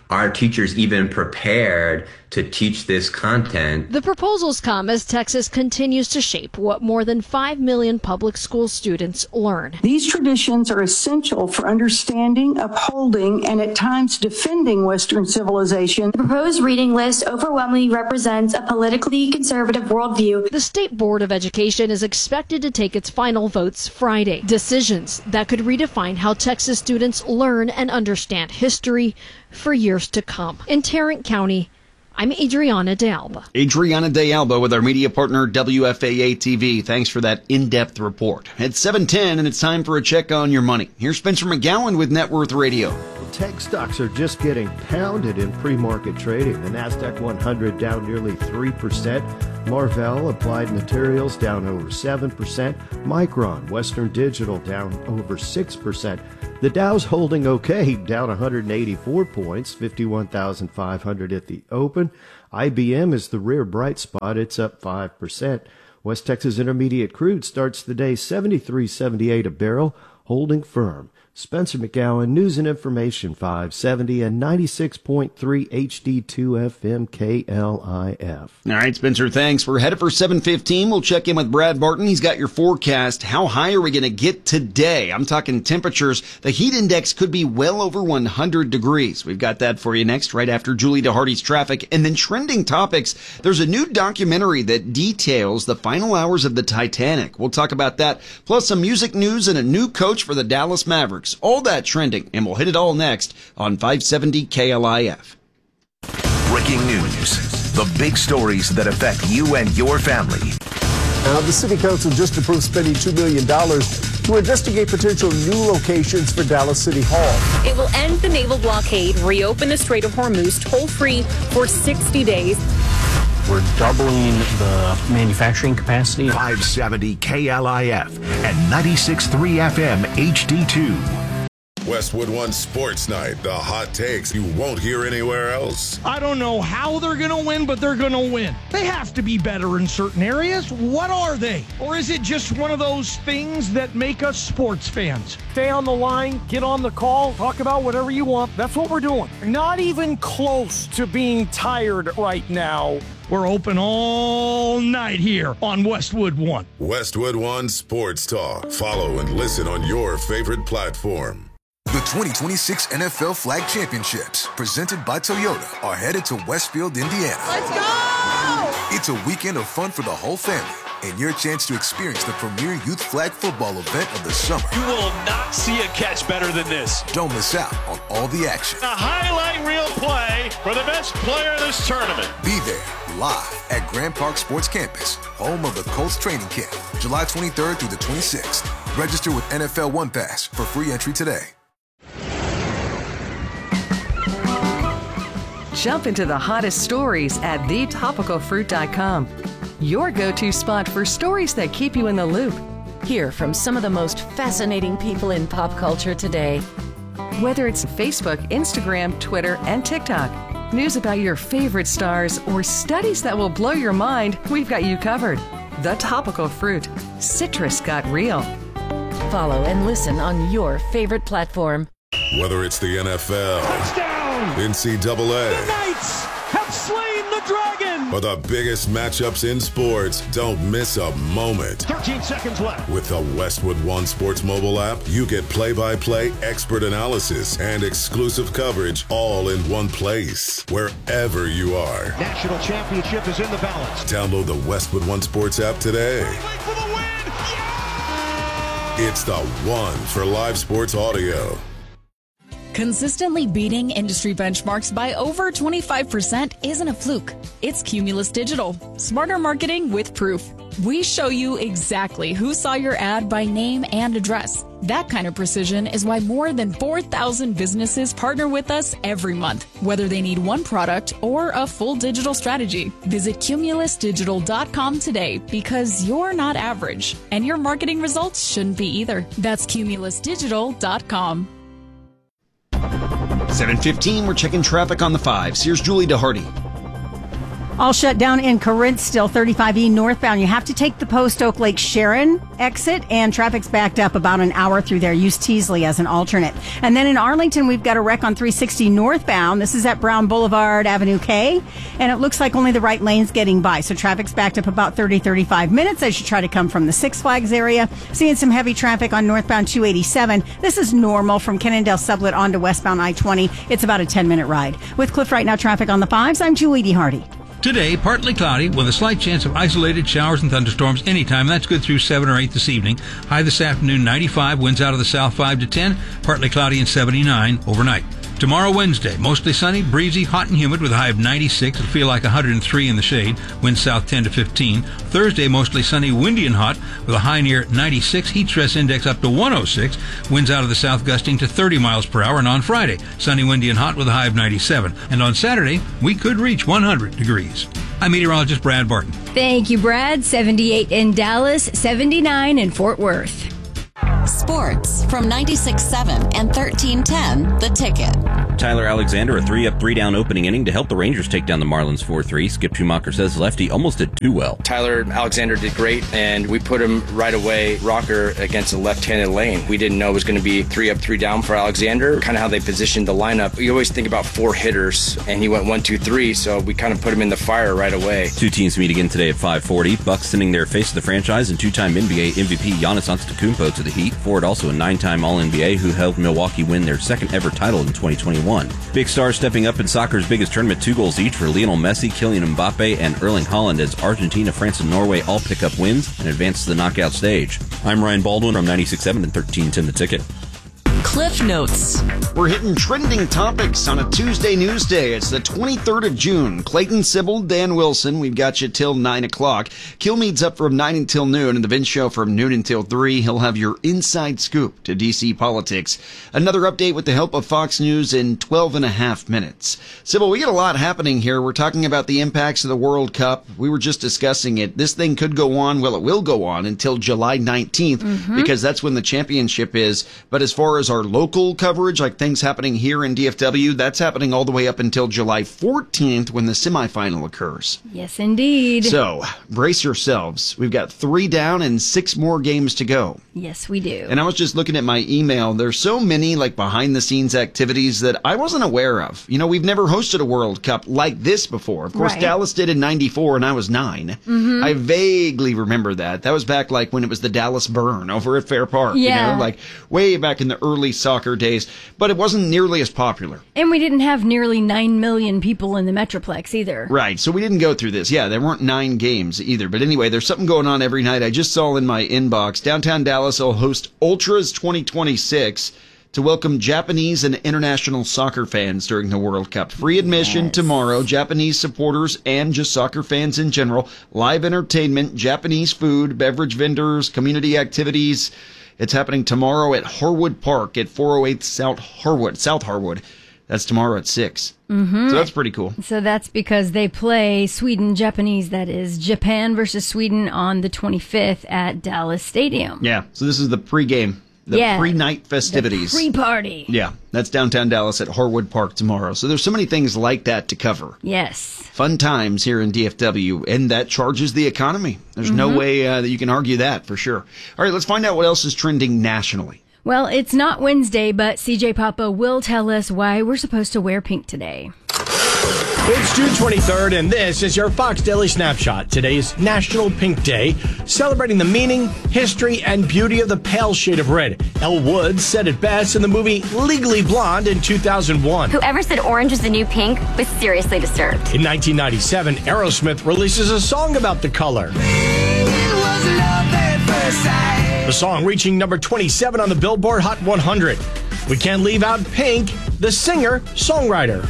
are teachers even prepared to teach this content? The proposals come as Texas continues to shape what more than five million public school students learn. These traditions are essential for understanding, upholding, and at times defending Western civilization. The proposed reading list overwhelmingly represents a politically conservative worldview. The State Board of Education is expected to take its final votes Friday. Decisions that could redefine how Texas students learn and understand history for years to come. In Tarrant County, I'm Adriana De Alba. Adriana De Alba with our media partner W F A A T V. Thanks for that in-depth report. It's seven ten and it's time for a check on your money. Here's Spencer McGowan with Net Worth Radio. Tech stocks are just getting pounded in pre-market trading. The NASDAQ one hundred down nearly three percent. Marvell, Applied Materials, down over seven percent. Micron, Western Digital, down over six percent. The Dow's holding okay, down one hundred eighty-four points, fifty-one thousand five hundred at the open. I B M is the rear bright spot. It's up five percent. West Texas Intermediate Crude starts the day seventy-three seventy-eight a barrel, holding firm. Spencer McGowan, News and Information five seventy and ninety-six point three H D two F M K L I F. All right, Spencer, thanks. We're headed for seven fifteen. We'll check in with Brad Barton. He's got your forecast. How high are we going to get today? I'm talking temperatures. The heat index could be well over one hundred degrees. We've got that for you next, right after Julie DeHardy's traffic. And then trending topics. There's a new documentary that details the final hours of the Titanic. We'll talk about that, plus some music news and a new coach for the Dallas Mavericks. All that trending, and we'll hit it all next on five seventy K L I F. Breaking news. The big stories that affect you and your family. Now, the City Council just approved spending two million dollars to investigate potential new locations for Dallas City Hall. It will end the naval blockade, reopen the Strait of Hormuz toll-free for sixty days. We're doubling the manufacturing capacity. five seventy K L I F and ninety-six point three F M H D two. Westwood One Sports Night, the hot takes you won't hear anywhere else. I don't know how they're going to win, but they're going to win. They have to be better in certain areas. What are they? Or is it just one of those things that make us sports fans? Stay on the line, get on the call, talk about whatever you want. That's what we're doing. Not even close to being tired right now. We're open all night here on Westwood One. Westwood One Sports Talk. Follow and listen on your favorite platform. The twenty twenty-six N F L Flag Championships, presented by Toyota, are headed to Westfield, Indiana. Let's go! It's a weekend of fun for the whole family and your chance to experience the premier youth flag football event of the summer. You will not see a catch better than this. Don't miss out on all the action. A highlight reel play for the best player in this tournament. Be there live at Grand Park Sports Campus, home of the Colts training camp, July twenty-third through the twenty-sixth. Register with N F L One Pass for free entry today. Jump into the hottest stories at the topical fruit dot com. Your go-to spot for stories that keep you in the loop. Hear from some of the most fascinating people in pop culture today. Whether it's Facebook, Instagram, Twitter, and TikTok, news about your favorite stars, or studies that will blow your mind, we've got you covered. The Topical Fruit. Citrus got real. Follow and listen on your favorite platform. Whether it's the N F L, touchdown, N C double A, the Knights have slain the dragon, or the biggest matchups in sports, don't miss a moment. thirteen seconds left. With the Westwood One Sports mobile app, you get play-by-play expert analysis and exclusive coverage all in one place, wherever you are. National championship is in the balance. Download the Westwood One Sports app today. For the win. Yeah! It's the one for live sports audio. Consistently beating industry benchmarks by over twenty-five percent isn't a fluke. It's Cumulus Digital. Smarter marketing with proof. We show you exactly who saw your ad by name and address. That kind of precision is why more than four thousand businesses partner with us every month, whether they need one product or a full digital strategy. Visit cumulus digital dot com today, because you're not average, and your marketing results shouldn't be either. That's cumulus digital dot com. seven fifteen, we're checking traffic on the fives. Here's Julie DeHardy. All shut down in Corinth, still thirty-five E northbound. You have to take the Post Oak Lake Sharon exit, and traffic's backed up about an hour through there. Use Teasley as an alternate. And then in Arlington, we've got a wreck on three sixty northbound. This is at Brown Boulevard, Avenue K, and it looks like only the right lane's getting by. So traffic's backed up about thirty, thirty-five minutes as you try to come from the Six Flags area. Seeing some heavy traffic on northbound two eighty-seven. This is normal from Cannondale Sublet on to westbound I twenty. It's about a ten-minute ride. With Cliff Right Now traffic on the fives, I'm Julie D. Hardy. Today, partly cloudy with a slight chance of isolated showers and thunderstorms anytime. That's good through seven or eight this evening. High this afternoon, ninety-five. Winds out of the south five to ten. Partly cloudy and seventy-nine overnight. Tomorrow, Wednesday, mostly sunny, breezy, hot and humid with a high of ninety-six. It'll feel like one hundred three in the shade. Winds south ten to fifteen. Thursday, mostly sunny, windy and hot with a high near ninety-six. Heat stress index up to one oh six. Winds out of the south gusting to thirty miles per hour. And on Friday, sunny, windy and hot with a high of ninety-seven. And on Saturday, we could reach one hundred degrees. I'm meteorologist Brad Barton. Thank you, Brad. seventy-eight in Dallas, seventy-nine in Fort Worth. Sports from ninety-six point seven and thirteen ten The Ticket. Tyler Alexander, a three-up, three-down opening inning to help the Rangers take down the Marlins four three. Skip Schumacher says lefty almost did too well. Tyler Alexander did great, and we put him right away, rocker, against a left-handed lane. We didn't know it was going to be three-up, three-down for Alexander. Kind of how they positioned the lineup. You always think about four hitters, and he went one, two, three, so we kind of put him in the fire right away. Two teams meet again today at five forty. Bucks sending their face of the franchise and two-time N B A M V P Giannis Antetokounmpo to the Heat. Ford, also a nine-time All N B A who helped Milwaukee win their second-ever title in twenty twenty-one. Big stars stepping up in soccer's biggest tournament, two goals each for Lionel Messi, Kylian Mbappe, and Erling Haaland as Argentina, France, and Norway all pick up wins and advance to the knockout stage. I'm Ryan Baldwin from ninety-six point seven and thirteen ten The Ticket. Cliff Notes. We're hitting trending topics on a Tuesday news day. It's the twenty-third of June. Clayton Sybil, Dan Wilson, we've got you till nine o'clock. Kilmeade's up from nine until noon, and the Vince Show from noon until three. He'll have your inside scoop to D C politics. Another update with the help of Fox News in twelve and a half minutes. Sybil, we get a lot happening here. We're talking about the impacts of the World Cup. We were just discussing it. This thing could go on, well, it will go on until July nineteenth, mm-hmm. because that's when the championship is. But as far as our local coverage, like things happening here in D F W, that's happening all the way up until July fourteenth when the semifinal occurs. Yes, indeed. So, brace yourselves. We've got three down and six more games to go. Yes, we do. And I was just looking at my email. There's so many like behind-the-scenes activities that I wasn't aware of. You know, we've never hosted a World Cup like this before. Of course, right. Dallas did in ninety-four, and I was nine. Mm-hmm. I vaguely remember that. That was back like when it was the Dallas Burn over at Fair Park. Yeah. You know, like way back in the early soccer days. But it wasn't nearly as popular. And we didn't have nearly nine million people in the Metroplex either. Right, so we didn't go through this. Yeah, there weren't nine games either. But anyway, there's something going on every night. I just saw in my inbox, downtown Dallas will host Ultras twenty twenty-six to welcome Japanese and international soccer fans during the World Cup. Free admission yes. tomorrow, Japanese supporters and just soccer fans in general. Live entertainment, Japanese food, beverage vendors, community activities. It's happening tomorrow at Harwood Park at four oh eight South Harwood, South Harwood. That's tomorrow at six. Mm-hmm. So that's pretty cool. So that's because they play Sweden, Japanese, that is, Japan versus Sweden on the twenty-fifth at Dallas Stadium. Yeah, so this is the pregame, the yeah, pre-night festivities. The pre-party. Yeah, that's downtown Dallas at Harwood Park tomorrow. So there's so many things like that to cover. Yes. Fun times here in D F W, and that charges the economy. There's mm-hmm. no way uh, that you can argue that, for sure. All right, let's find out what else is trending nationally. Well, it's not Wednesday, but C J Papa will tell us why we're supposed to wear pink today. It's June twenty-third, and this is your Fox Daily Snapshot. Today's National Pink Day, celebrating the meaning, history, and beauty of the pale shade of red. Elle Woods said it best in the movie Legally Blonde in two thousand one. Whoever said orange was the new pink was seriously disturbed. In nineteen ninety-seven, Aerosmith releases a song about the color. The song reaching number twenty-seven on the Billboard Hot one hundred. We can't leave out Pink, the singer-songwriter.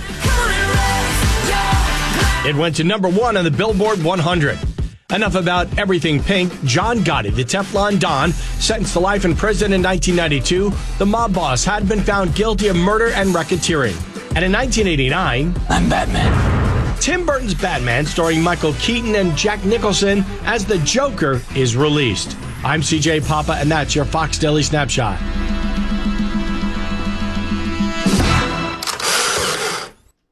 It went to number one on the Billboard one hundred. Enough about everything Pink. John Gotti, the Teflon Don, sentenced to life in prison in nineteen ninety-two. The mob boss had been found guilty of murder and racketeering. And in nineteen eighty-nine, I'm Batman. Tim Burton's Batman, starring Michael Keaton and Jack Nicholson as the Joker, is released. I'm C J Papa, and that's your Fox Daily Snapshot. Pink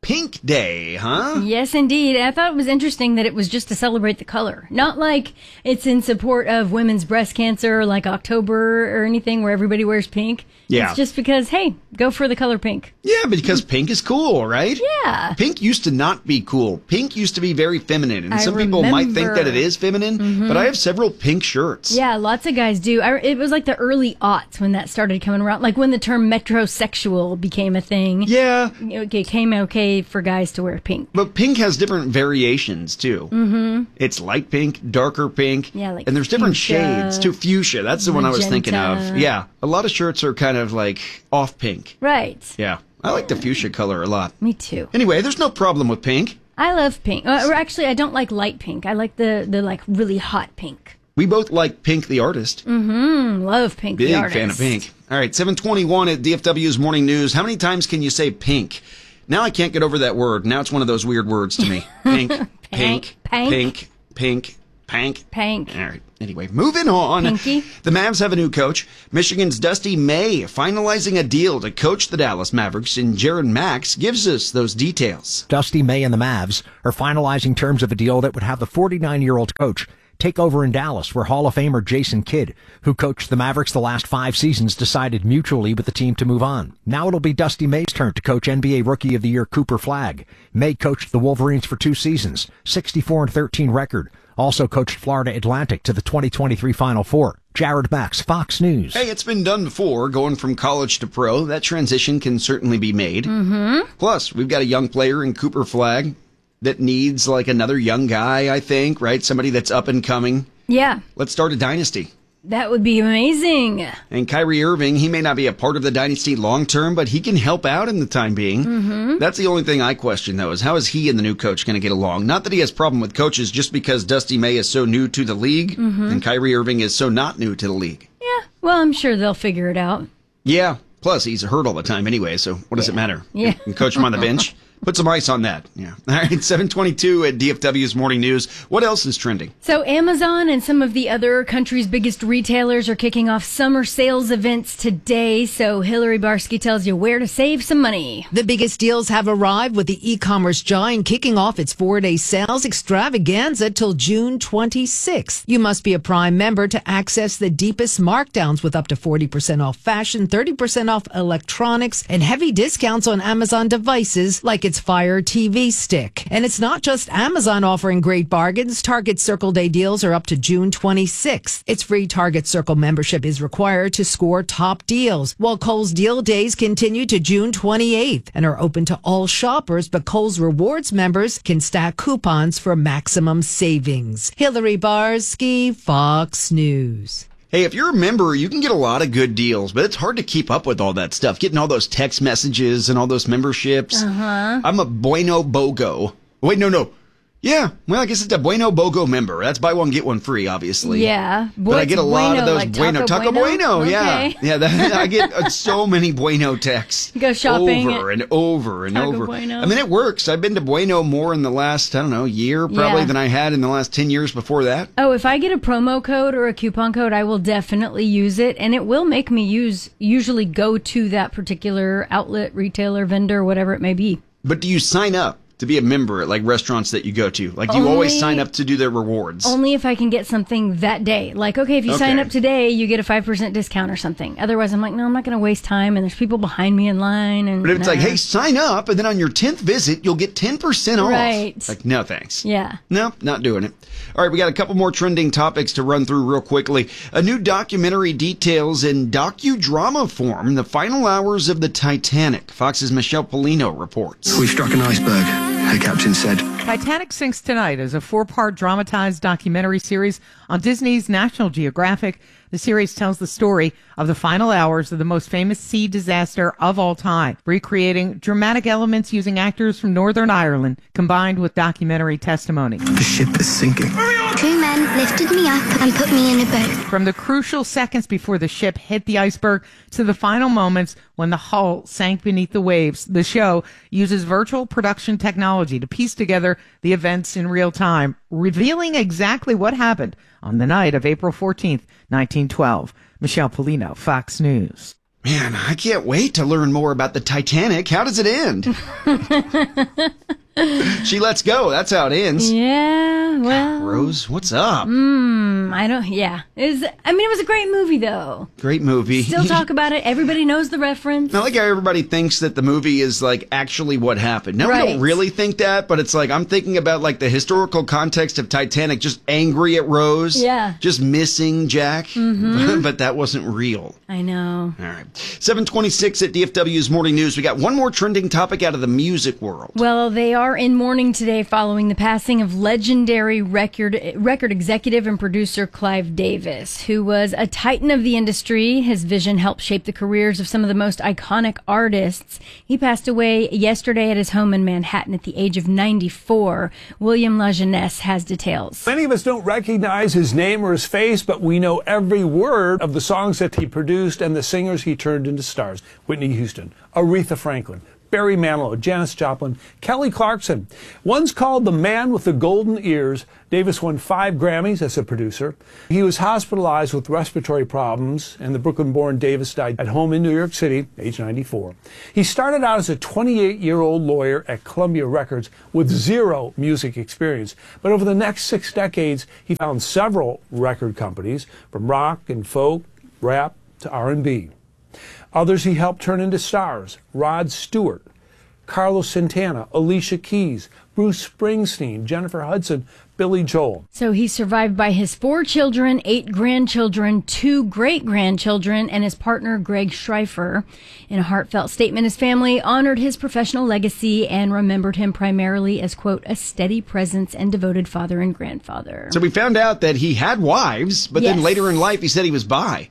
Day, huh? Yes, indeed. I thought it was interesting that it was just to celebrate the color. Not like it's in support of women's breast cancer, like October or anything where everybody wears pink. Yeah. It's just because, hey, go for the color pink. Yeah, because pink is cool, right? Yeah. Pink used to not be cool. Pink used to be very feminine. And I some people might think remember. that it is feminine, Mhm. but I have several pink shirts. Yeah, lots of guys do. I, it was like the early aughts when that started coming around, like when the term metrosexual became a thing. Yeah. It became okay for guys to wear pink. But pink has different variations, too. Mm-hmm. It's light pink, darker pink, Yeah, like and there's different fuchsia, shades, too. Fuchsia, that's the one I was thinking of. magenta. Yeah, a lot of shirts are kind of like off pink. Right. Yeah, I like the fuchsia color a lot. Me too. Anyway, there's no problem with pink. I love pink. Uh, or actually, I don't like light pink. I like the, the like really hot pink. We both like Pink the artist. Mm-hmm. Love Pink Big the artist. fan of Pink. All right, seven twenty-one at D F W's Morning News. How many times can you say pink? Now I can't get over that word. Now it's one of those weird words to me. Pink, pink, Pank. pink, pink, pank. Pank. All right. Anyway, moving on. Pinky. The Mavs have a new coach. Michigan's Dusty May finalizing a deal to coach the Dallas Mavericks, and Jaron Max gives us those details. Dusty May and the Mavs are finalizing terms of a deal that would have the forty-nine-year-old coach take over in Dallas, where Hall of Famer Jason Kidd, who coached the Mavericks the last five seasons, decided mutually with the team to move on. Now it'll be Dusty May's turn to coach N B A Rookie of the Year Cooper Flagg. May coached the Wolverines for two seasons, sixty-four and thirteen record. Also coached Florida Atlantic to the twenty twenty-three Final Four. Jared Max, Fox News. Hey, it's been done before, going from college to pro. That transition can certainly be made. Mm-hmm. Plus, we've got a young player in Cooper Flagg that needs like another young guy, I think, right? Somebody that's up and coming. Yeah, Let's start a dynasty. that would be amazing. And Kyrie Irving, he may not be a part of the dynasty long term, but he can help out in the time being. Mm-hmm. That's the only thing I question, though, is how is he and the new coach going to get along? Not that he has problem with coaches, just because Dusty May is so new to the league Mhm. and Kyrie Irving is so not new to the league. Yeah, well, I'm sure they'll figure it out. Yeah. Plus, he's hurt all the time anyway, so what does it matter? Yeah. You can coach him on the bench. Put some ice on that. Yeah. All right, seven twenty-two at D F W's Morning News. What else is trending? So Amazon and some of the other country's biggest retailers are kicking off summer sales events today. So Hillary Barsky tells you where to save some money. The biggest deals have arrived with the e-commerce giant kicking off its four-day sales extravaganza till June twenty-sixth. You must be a Prime member to access the deepest markdowns with up to forty percent off fashion, thirty percent off electronics, and heavy discounts on Amazon devices like its Fire T V stick. And it's not just Amazon offering great bargains. Target Circle Day deals are up to June twenty-sixth. Its free Target Circle membership is required to score top deals, while Kohl's deal days continue to June twenty-eighth and are open to all shoppers, but Kohl's Rewards members can stack coupons for maximum savings. Hillary Barsky, Fox News. Hey, if you're a member, you can get a lot of good deals, but it's hard to keep up with all that stuff. Getting all those text messages and all those memberships. Uh-huh. I'm a Bueno BOGO. Wait, no, no. Yeah, well, I guess it's a Bueno BOGO member. That's buy one, get one free, obviously. Yeah. But I What's get a lot bueno, of those like Bueno. Taco Taco Bueno, Bueno? yeah. Okay. Yeah, that, I get uh, so many Bueno texts. Go shopping Over and over and Taco over. Bueno. I mean, it works. I've been to Bueno more in the last, I don't know, year probably Yeah. than I had in the last ten years before that. Oh, if I get a promo code or a coupon code, I will definitely use it, and it will make me use usually go to that particular outlet, retailer, vendor, whatever it may be. But do you sign up to be a member at like restaurants that you go to? Like, do you always Only- sign up to do their rewards? Only if I can get something that day. Like, okay, if you sign Okay. up today, you get a five percent discount or something. Otherwise, I'm like, no, I'm not going to waste time, and there's people behind me in line. And But if it's nah. like, hey, sign up, and then on your tenth visit, you'll get ten percent off. Right. Like, no thanks. Yeah. No, not doing it. All right, we got a couple more trending topics to run through real quickly. A new documentary details in docudrama form the final hours of the Titanic. Fox's Michelle Polino reports. We've struck an iceberg, her captain said. Titanic Sinks Tonight is a four-part dramatized documentary series on Disney's National Geographic. The series tells the story of the final hours of the most famous sea disaster of all time, recreating dramatic elements using actors from Northern Ireland combined with documentary testimony. The ship is sinking. Two men lifted me up and put me in a boat. From the crucial seconds before the ship hit the iceberg to the final moments when the hull sank beneath the waves, the show uses virtual production technology to piece together the events in real time, revealing exactly what happened on the night of April fourteenth, nineteen twelve. Michelle Polino, Fox News. Man, I can't wait to learn more about the Titanic. How does it end? She lets go. That's how it ends. Yeah, well. Rose, what's up? Mm, I don't, yeah. It was, I mean, it was a great movie, though. Great movie. Still talk about it. Everybody knows the reference. Not like how everybody thinks that the movie is, like, actually what happened. No, Right. I don't really think that, but it's like, I'm thinking about, like, the historical context of Titanic, just angry at Rose. Yeah. Just missing Jack. Mhm. But that wasn't real. I know. All right. seven twenty-six at D F W's Morning News. We got one more trending topic out of the music world. Well, they are in mourning today following the passing of legendary record record executive and producer Clive Davis, who was a titan of the industry. His vision helped shape the careers of some of the most iconic artists. He passed away yesterday at his home in Manhattan at the age of ninety-four. William LaJeunesse has details. Many of us don't recognize his name or his face, but we know every word of the songs that he produced and the singers he turned into stars. Whitney Houston, Aretha Franklin, Barry Manilow, Janis Joplin, Kelly Clarkson. One's called The Man with the Golden Ears. Davis won five Grammys as a producer. He was hospitalized with respiratory problems, and the Brooklyn-born Davis died at home in New York City, age ninety-four. He started out as a twenty-eight-year-old lawyer at Columbia Records with zero music experience. But over the next six decades, he found several record companies, from rock and folk, rap to R and B. Others he helped turn into stars: Rod Stewart, Carlos Santana, Alicia Keys, Bruce Springsteen, Jennifer Hudson, Billy Joel. So he's survived by his four children, eight grandchildren, two great-grandchildren, and his partner, Greg Schreifer. In a heartfelt statement, his family honored his professional legacy and remembered him primarily as, quote, a steady presence and devoted father and grandfather. So we found out that he had wives, but Yes. then later in life he said he was bi.